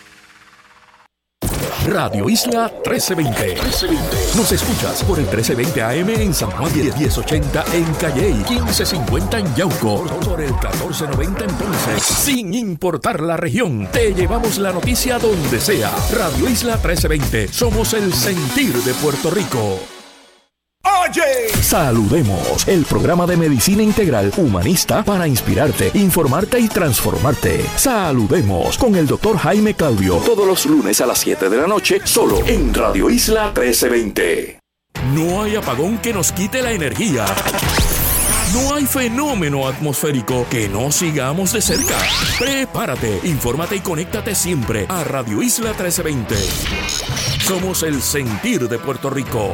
Radio Isla trece veinte. Nos escuchas por el trece veinte A M en San Juan, diez ochenta en Calley, quince cincuenta en Yauco, por el catorce noventa en Ponce. Sin importar la región, te llevamos la noticia donde sea. Radio Isla trece veinte. Somos el sentir de Puerto Rico. Oye, saludemos, el programa de medicina integral humanista para inspirarte, informarte y transformarte. Saludemos con el doctor Jaime Claudio, todos los lunes a las siete de la noche, solo en Radio Isla trece veinte. No hay apagón que nos quite la energía. No hay fenómeno atmosférico que no sigamos de cerca. Prepárate, infórmate y conéctate siempre a Radio Isla trece veinte. Somos el sentir de Puerto Rico.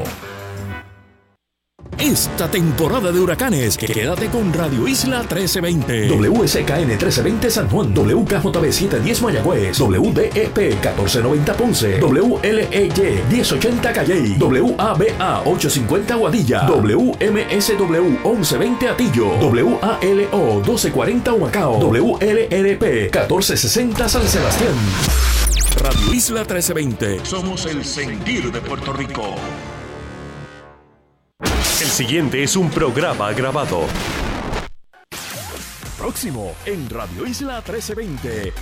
Esta temporada de huracanes, quédate con Radio Isla trece veinte. W S K N trece veinte San Juan, W K J B setecientos diez Mayagüez, W D E P catorce noventa Ponce, W L E Y diez ochenta Calley, W A B A ochocientos cincuenta Guadilla, W M S W once veinte Atillo, W A L O doce cuarenta Humacao, W L R P catorce sesenta San Sebastián. Radio Isla trece veinte. Somos el sentir de Puerto Rico. El siguiente es un programa grabado. Próximo en Radio Isla trece veinte.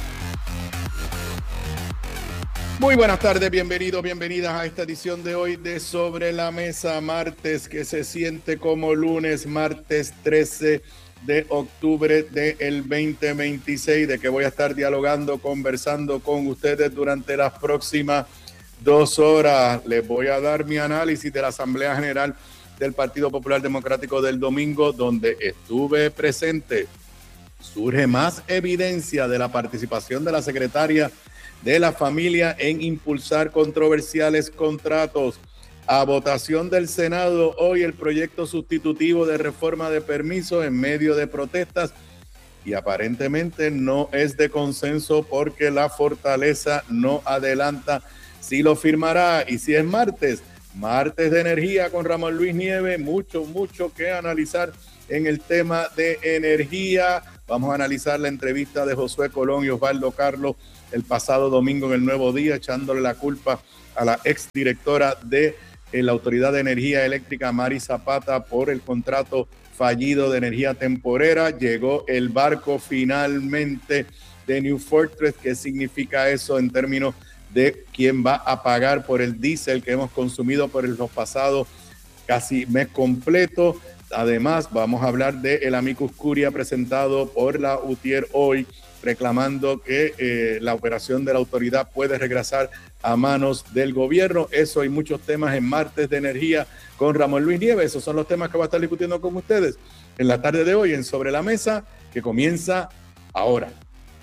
Muy buenas tardes, bienvenidos, bienvenidas a esta edición de hoy de Sobre la Mesa, martes que se siente como lunes, martes trece de octubre del veinte veintiséis, de que voy a estar dialogando, conversando con ustedes durante las próximas dos horas. Les voy a dar mi análisis de la Asamblea General del Partido Popular Democrático del domingo, donde estuve presente. Surge más evidencia de la participación de la secretaria de la Familia en impulsar controversiales contratos. A votación del Senado hoy el proyecto sustitutivo de reforma de permisos en medio de protestas, y aparentemente no es de consenso porque la fortaleza no adelanta sí lo firmará. Y si es martes, martes de energía con Ramón Luis Nieves, mucho, mucho que analizar en el tema de energía. Vamos a analizar la entrevista de Josué Colón y Osvaldo Carlos el pasado domingo en El Nuevo Día, echándole la culpa a la exdirectora de eh, la Autoridad de Energía Eléctrica, Mari Zapata, por el contrato fallido de energía temporera. Llegó el barco finalmente de New Fortress. ¿Qué significa eso en términos de quién va a pagar por el diésel que hemos consumido por los pasados casi mes completo? Además, vamos a hablar del amicus curia presentado por la UTIER hoy, reclamando que eh, la operación de la autoridad puede regresar a manos del gobierno. Eso y muchos temas en Martes de Energía con Ramón Luis Nieves. Esos son los temas que va a estar discutiendo con ustedes en la tarde de hoy en Sobre la Mesa, que comienza ahora.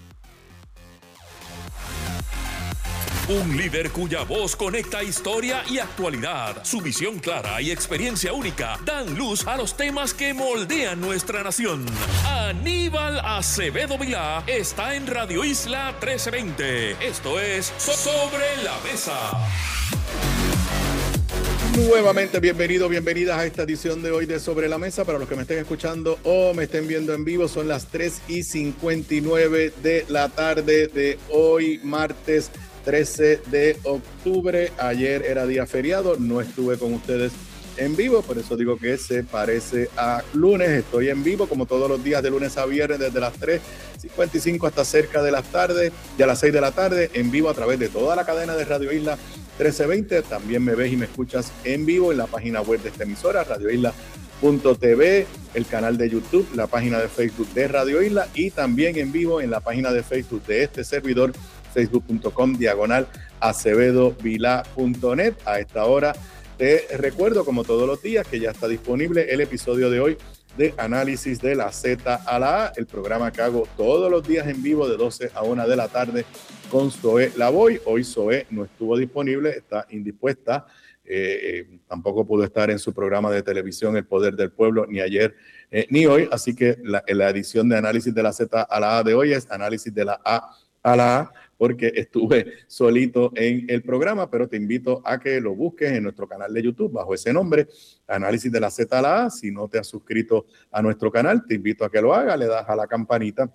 Un líder cuya voz conecta historia y actualidad. Su visión clara y experiencia única dan luz a los temas que moldean nuestra nación. Aníbal Acevedo Vilá está en Radio Isla trece veinte. Esto es Sobre la Mesa. Nuevamente, bienvenidos, bienvenidas a esta edición de hoy de Sobre la Mesa. Para los que me estén escuchando o me estén viendo en vivo, son las tres y cincuenta y nueve de la tarde de hoy, martes trece de octubre. Ayer era día feriado, no estuve con ustedes en vivo, por eso digo que se parece a lunes. Estoy en vivo como todos los días de lunes a viernes desde las tres cincuenta y cinco hasta cerca de las tardes, ya a las seis de la tarde, en vivo a través de toda la cadena de Radio Isla trece veinte. También me ves y me escuchas en vivo en la página web de esta emisora, radio isla punto t v, el canal de YouTube, la página de Facebook de Radio Isla y también en vivo en la página de Facebook de este servidor, facebook punto com diagonal acevedo vilá punto net. A esta hora te recuerdo, como todos los días, que ya está disponible el episodio de hoy de Análisis de la Z a la A, el programa que hago todos los días en vivo de doce a una de la tarde con Zoe Lavoy. Hoy Zoe no estuvo disponible, está indispuesta, eh, eh, tampoco pudo estar en su programa de televisión El Poder del Pueblo, ni ayer eh, ni hoy, así que la, la edición de Análisis de la Z a la A de hoy es Análisis de la A a la A, porque estuve solito en el programa, pero te invito a que lo busques en nuestro canal de YouTube bajo ese nombre, Análisis de la Z a la A. Si no te has suscrito a nuestro canal, te invito a que lo hagas, le das a la campanita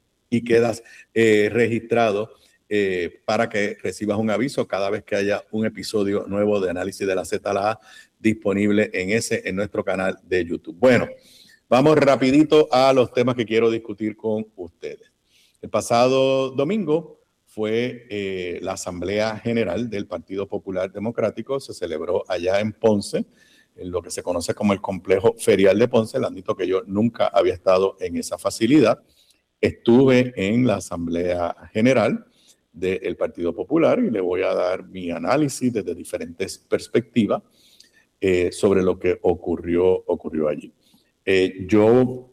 y quedas eh, registrado eh, para que recibas un aviso cada vez que haya un episodio nuevo de Análisis de la Z a la A disponible en ese, en nuestro canal de YouTube. Bueno, vamos rapidito a los temas que quiero discutir con ustedes. El pasado domingo fue eh, la Asamblea General del Partido Popular Democrático. Se celebró allá en Ponce, en lo que se conoce como el Complejo Ferial de Ponce. Le admito que yo nunca había estado en esa facilidad. Estuve en la Asamblea General del Partido Popular y le voy a dar mi análisis desde diferentes perspectivas eh, sobre lo que ocurrió, ocurrió allí. Eh, yo...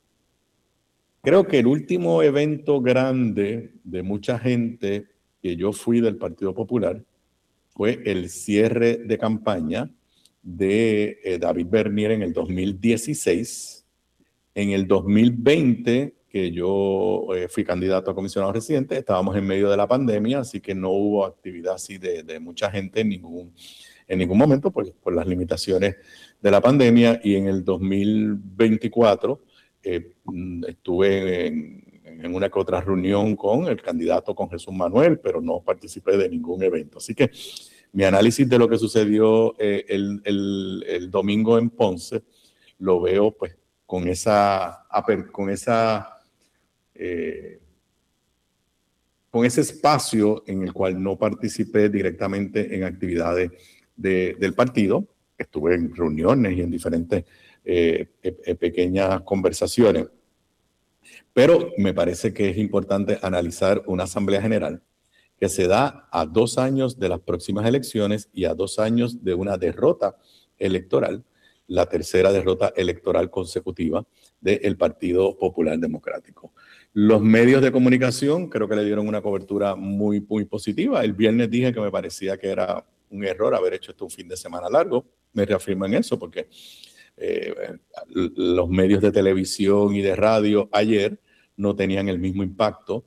Creo que el último evento grande de mucha gente que yo fui del Partido Popular fue el cierre de campaña de eh, David Bernier en el dos mil dieciséis. En el dos mil veinte, que yo eh, fui candidato a comisionado residente, estábamos en medio de la pandemia, así que no hubo actividad así de, de mucha gente en ningún, en ningún momento por, por las limitaciones de la pandemia. Y en el dos mil veinticuatro... Eh, estuve en, en una que otra reunión con el candidato, con Jesús Manuel, pero no participé de ningún evento. Así que mi análisis de lo que sucedió eh, el, el, el domingo en Ponce lo veo pues con esa, con esa eh, con ese espacio en el cual no participé directamente en actividades de, del partido. Estuve en reuniones y en diferentes Eh, eh, pequeñas conversaciones, pero me parece que es importante analizar una asamblea general que se da a dos años de las próximas elecciones y a dos años de una derrota electoral, la tercera derrota electoral consecutiva del Partido Popular Democrático. Los medios de comunicación creo que le dieron una cobertura muy, muy positiva. El viernes dije que me parecía que era un error haber hecho esto un fin de semana largo. Me reafirmo en eso porque Eh, los medios de televisión y de radio ayer no tenían el mismo impacto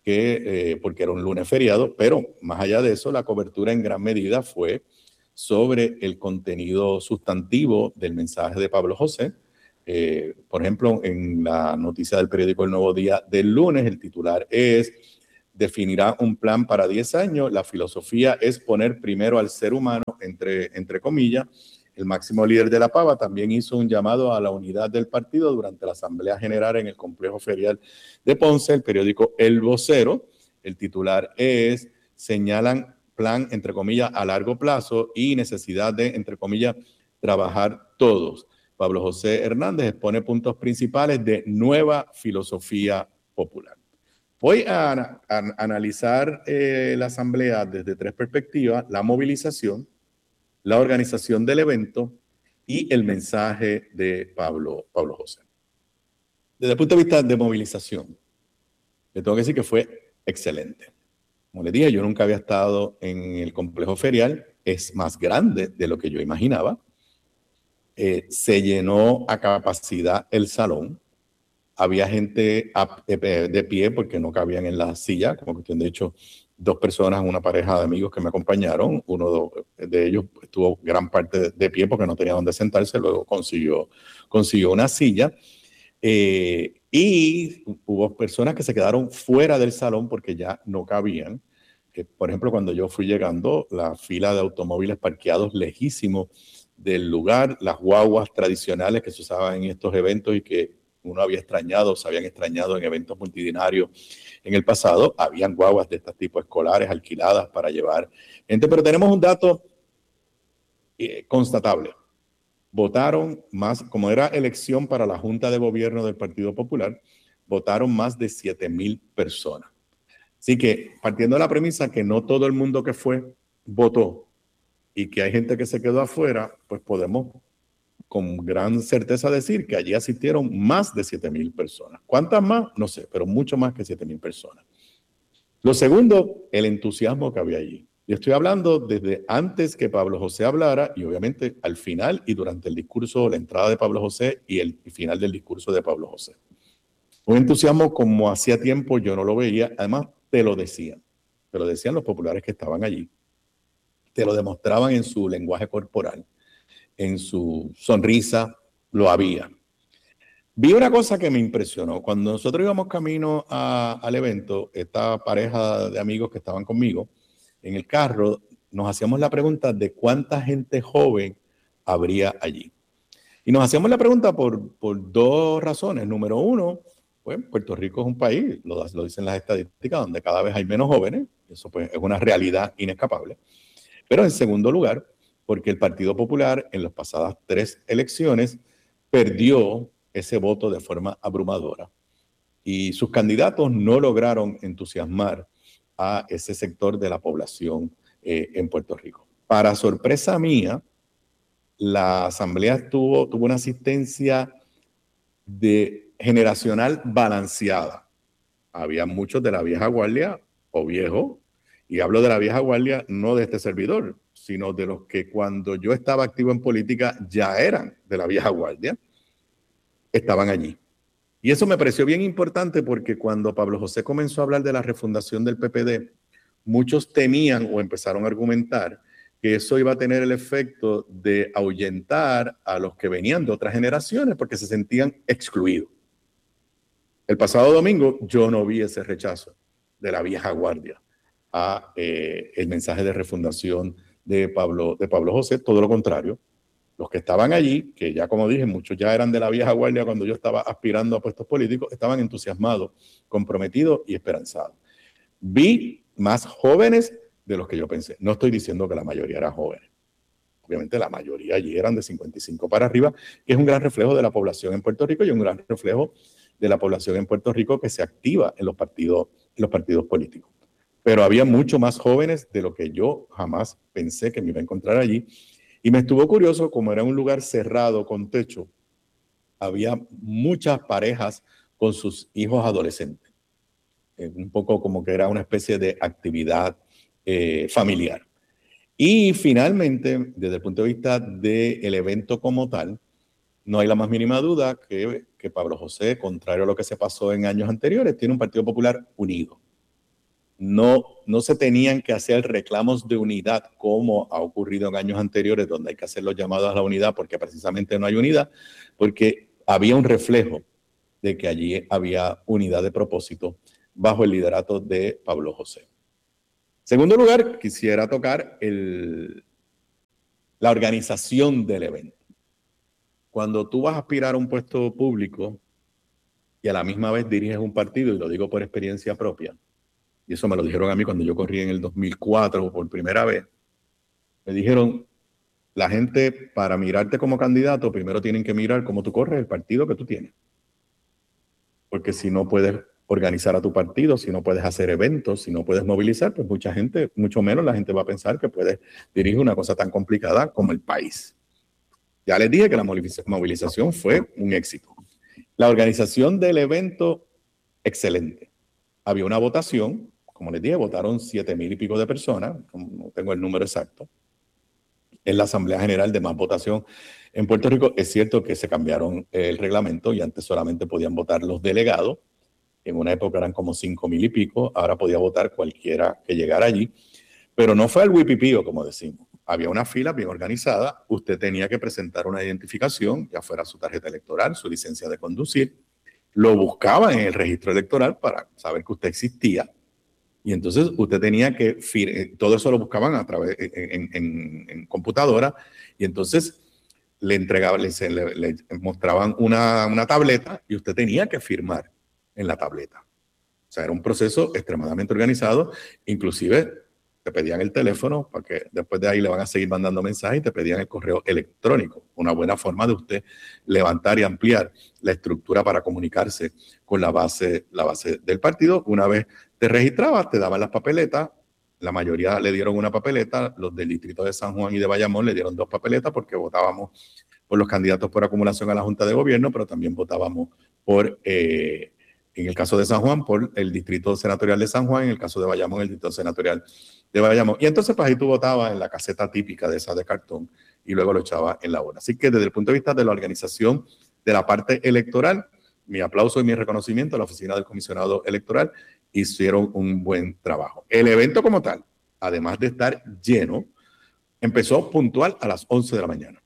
que, eh, porque era un lunes feriado, pero más allá de eso, la cobertura en gran medida fue sobre el contenido sustantivo del mensaje de Pablo José. Eh, por ejemplo, en la noticia del periódico El Nuevo Día del lunes, el titular es: definirá un plan para diez años. La filosofía es poner primero al ser humano, entre, entre comillas. El máximo líder de la Pava también hizo un llamado a la unidad del partido durante la Asamblea General en el Complejo Ferial de Ponce. El periódico El Vocero, el titular es: señalan plan, entre comillas, a largo plazo y necesidad de, entre comillas, trabajar todos. Pablo José Hernández expone puntos principales de nueva filosofía popular. Voy a, a, a analizar eh, la asamblea desde tres perspectivas: la movilización, la organización del evento y el mensaje de Pablo, Pablo José. Desde el punto de vista de movilización, le tengo que decir que fue excelente. Como les dije, yo nunca había estado en el complejo ferial, es más grande de lo que yo imaginaba. Eh, se llenó a capacidad el salón. Había gente de pie porque no cabían en la silla, como cuestión de hecho, dos personas, una pareja de amigos que me acompañaron, uno de ellos estuvo gran parte de pie porque no tenía dónde sentarse, luego consiguió, consiguió una silla. Eh, y hubo personas que se quedaron fuera del salón porque ya no cabían. Eh, por ejemplo, cuando yo fui llegando, la fila de automóviles parqueados lejísimos del lugar, las guaguas tradicionales que se usaban en estos eventos y que uno había extrañado, se habían extrañado en eventos multitudinarios en el pasado. Habían guaguas de este tipo escolares alquiladas para llevar gente, pero tenemos un dato eh, constatable. Votaron más, como era elección para la Junta de Gobierno del Partido Popular, votaron más de siete mil personas. Así que, partiendo de la premisa que no todo el mundo que fue votó y que hay gente que se quedó afuera, pues podemos con gran certeza decir que allí asistieron más de siete mil personas. ¿Cuántas más? No sé, pero mucho más que siete mil personas. Lo segundo, el entusiasmo que había allí. Yo estoy hablando desde antes que Pablo José hablara y obviamente al final y durante el discurso, la entrada de Pablo José y el final del discurso de Pablo José. Un entusiasmo como hacía tiempo yo no lo veía. Además, te lo decían. Te lo decían los populares que estaban allí. Te lo demostraban en su lenguaje corporal, en su sonrisa, lo había. Vi una cosa que me impresionó. Cuando nosotros íbamos camino a, al evento, esta pareja de amigos que estaban conmigo, en el carro, nos hacíamos la pregunta de cuánta gente joven habría allí. Y nos hacíamos la pregunta por, por dos razones. Número uno, pues Puerto Rico es un país, lo, lo dicen las estadísticas, donde cada vez hay menos jóvenes. Eso pues es una realidad inescapable. Pero en segundo lugar, porque el Partido Popular en las pasadas tres elecciones perdió ese voto de forma abrumadora y sus candidatos no lograron entusiasmar a ese sector de la población eh, en Puerto Rico. Para sorpresa mía, la asamblea tuvo, tuvo una asistencia de generacional balanceada. Había muchos de la vieja guardia o viejo, y hablo de la vieja guardia no de este servidor, sino de los que cuando yo estaba activo en política ya eran de la vieja guardia, estaban allí. Y eso me pareció bien importante porque cuando Pablo José comenzó a hablar de la refundación del P P D, muchos temían o empezaron a argumentar que eso iba a tener el efecto de ahuyentar a los que venían de otras generaciones porque se sentían excluidos. El pasado domingo yo no vi ese rechazo de la vieja guardia a eh, el mensaje de refundación de Pablo, de Pablo José, todo lo contrario. Los que estaban allí, que ya como dije, muchos ya eran de la vieja guardia cuando yo estaba aspirando a puestos políticos, estaban entusiasmados, comprometidos y esperanzados. Vi más jóvenes de los que yo pensé. No estoy diciendo que la mayoría eran jóvenes. Obviamente la mayoría allí eran de cincuenta y cinco para arriba, que es un gran reflejo de la población en Puerto Rico y un gran reflejo de la población en Puerto Rico que se activa en los partidos, en los partidos políticos. Pero había mucho más jóvenes de lo que yo jamás pensé que me iba a encontrar allí. Y me estuvo curioso, como era un lugar cerrado con techo, había muchas parejas con sus hijos adolescentes. Eh, un poco como que era una especie de actividad eh, familiar. Y finalmente, desde el punto de vista del evento como tal, no hay la más mínima duda que, que Pablo José, contrario a lo que se pasó en años anteriores, tiene un Partido Popular unido. no, no se tenían que hacer reclamos de unidad como ha ocurrido en años anteriores, donde hay que hacer los llamados a la unidad porque precisamente no hay unidad, porque había un reflejo de que allí había unidad de propósito bajo el liderato de Pablo José. Segundo lugar, quisiera tocar el, la organización del evento. Cuando tú vas a aspirar a un puesto público y a la misma vez diriges un partido, y lo digo por experiencia propia, y eso me lo dijeron a mí cuando yo corrí en el dos mil cuatro por primera vez, me dijeron, la gente para mirarte como candidato, primero tienen que mirar cómo tú corres el partido que tú tienes. Porque si no puedes organizar a tu partido, si no puedes hacer eventos, si no puedes movilizar, pues mucha gente, mucho menos la gente va a pensar que puedes dirigir una cosa tan complicada como el país. Ya les dije que la movilización fue un éxito. La organización del evento, excelente. Había una votación, como les dije, votaron siete mil y pico de personas, no tengo el número exacto, en la Asamblea General de más votación. En Puerto Rico es cierto que se cambiaron el reglamento y antes solamente podían votar los delegados. En una época eran como cinco mil y pico, ahora podía votar cualquiera que llegara allí. Pero no fue el huipipío, como decimos. Había una fila bien organizada, usted tenía que presentar una identificación, ya fuera su tarjeta electoral, su licencia de conducir, lo buscaba en el registro electoral para saber que usted existía, y entonces usted tenía que, todo eso lo buscaban a través, en, en, en computadora, y entonces le entregaban, le, le, le mostraban una, una tableta, y usted tenía que firmar en la tableta. O sea, era un proceso extremadamente organizado, inclusive te pedían el teléfono, porque después de ahí le van a seguir mandando mensajes, y te pedían el correo electrónico. Una buena forma de usted levantar y ampliar la estructura para comunicarse con la base, la base del partido. Una vez te registrabas, te daban las papeletas. La mayoría le dieron una papeleta. Los del distrito de San Juan y de Bayamón le dieron dos papeletas porque votábamos por los candidatos por acumulación a la Junta de Gobierno, pero también votábamos por... Eh, en el caso de San Juan, por el distrito senatorial de San Juan, en el caso de Bayamón, el distrito senatorial de Bayamón. Y entonces, pues ahí tú votabas en la caseta típica de esa de cartón y luego lo echabas en la urna. Así que desde el punto de vista de la organización de la parte electoral, mi aplauso y mi reconocimiento a la oficina del comisionado electoral, hicieron un buen trabajo. El evento como tal, además de estar lleno, empezó puntual a las once de la mañana.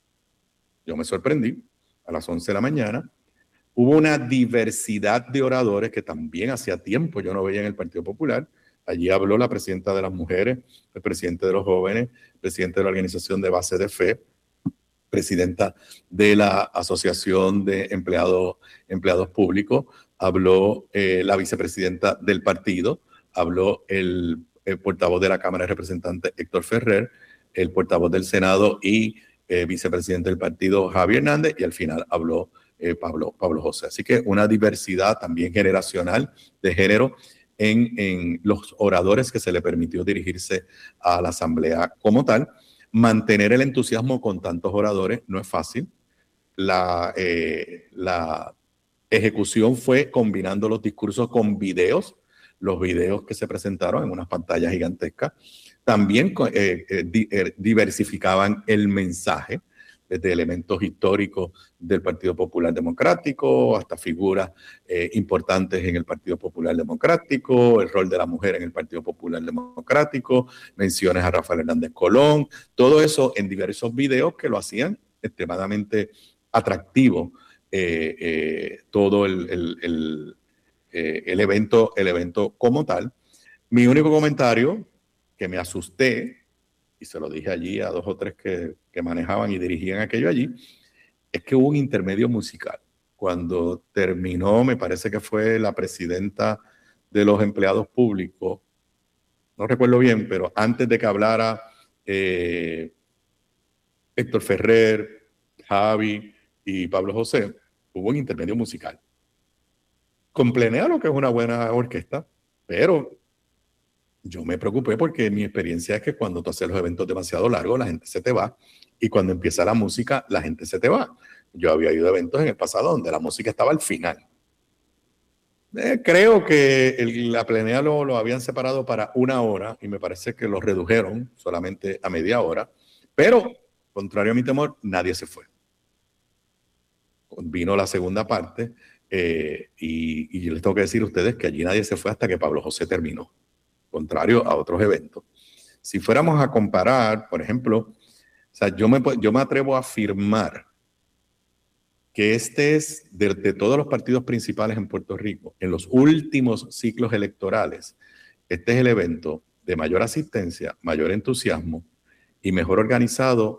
Yo me sorprendí, a las once de la mañana. Hubo una diversidad de oradores que también hacía tiempo yo no veía en el Partido Popular. Allí habló la presidenta de las mujeres, el presidente de los jóvenes, el presidente de la Organización de Base de Fe, presidenta de la Asociación de Empleados, Empleados Públicos, habló eh, la vicepresidenta del partido, habló el, el portavoz de la Cámara de Representantes, Héctor Ferrer, el portavoz del Senado y eh, vicepresidente del partido, Javier Hernández, y al final habló Eh, Pablo, Pablo José. Así que una diversidad también generacional de género en, en los oradores que se le permitió dirigirse a la asamblea como tal. Mantener el entusiasmo con tantos oradores no es fácil. La, eh, la ejecución fue combinando los discursos con videos, los videos que se presentaron en unas pantallas gigantescas. También eh, eh, di, eh, diversificaban el mensaje, desde elementos históricos del Partido Popular Democrático hasta figuras eh, importantes en el Partido Popular Democrático, el rol de la mujer en el Partido Popular Democrático, menciones a Rafael Hernández Colón, todo eso en diversos videos que lo hacían extremadamente atractivo, eh, eh, todo el, el, el, eh, el, evento, el evento como tal. Mi único comentario, que me asusté, y se lo dije allí a dos o tres que, que manejaban y dirigían aquello allí, es que hubo un intermedio musical. Cuando terminó, me parece que fue la presidenta de los empleados públicos, no recuerdo bien, pero antes de que hablara eh, Héctor Ferrer, Javi y Pablo José, hubo un intermedio musical. Complené a lo que es una buena orquesta, pero yo me preocupé porque mi experiencia es que cuando tú haces los eventos demasiado largos, la gente se te va, y cuando empieza la música, la gente se te va. Yo había ido a eventos en el pasado donde la música estaba al final. Eh, creo que el, la plenea lo, lo habían separado para una hora y me parece que lo redujeron solamente a media hora, pero, contrario a mi temor, nadie se fue. Vino la segunda parte eh, y, y yo les tengo que decir a ustedes que allí nadie se fue hasta que Pablo José terminó. contrario a otros eventos. Si fuéramos a comparar, por ejemplo, o sea, yo me, yo me atrevo a afirmar que este es, de, de todos los partidos principales en Puerto Rico, en los últimos ciclos electorales, este es el evento de mayor asistencia, mayor entusiasmo y mejor organizado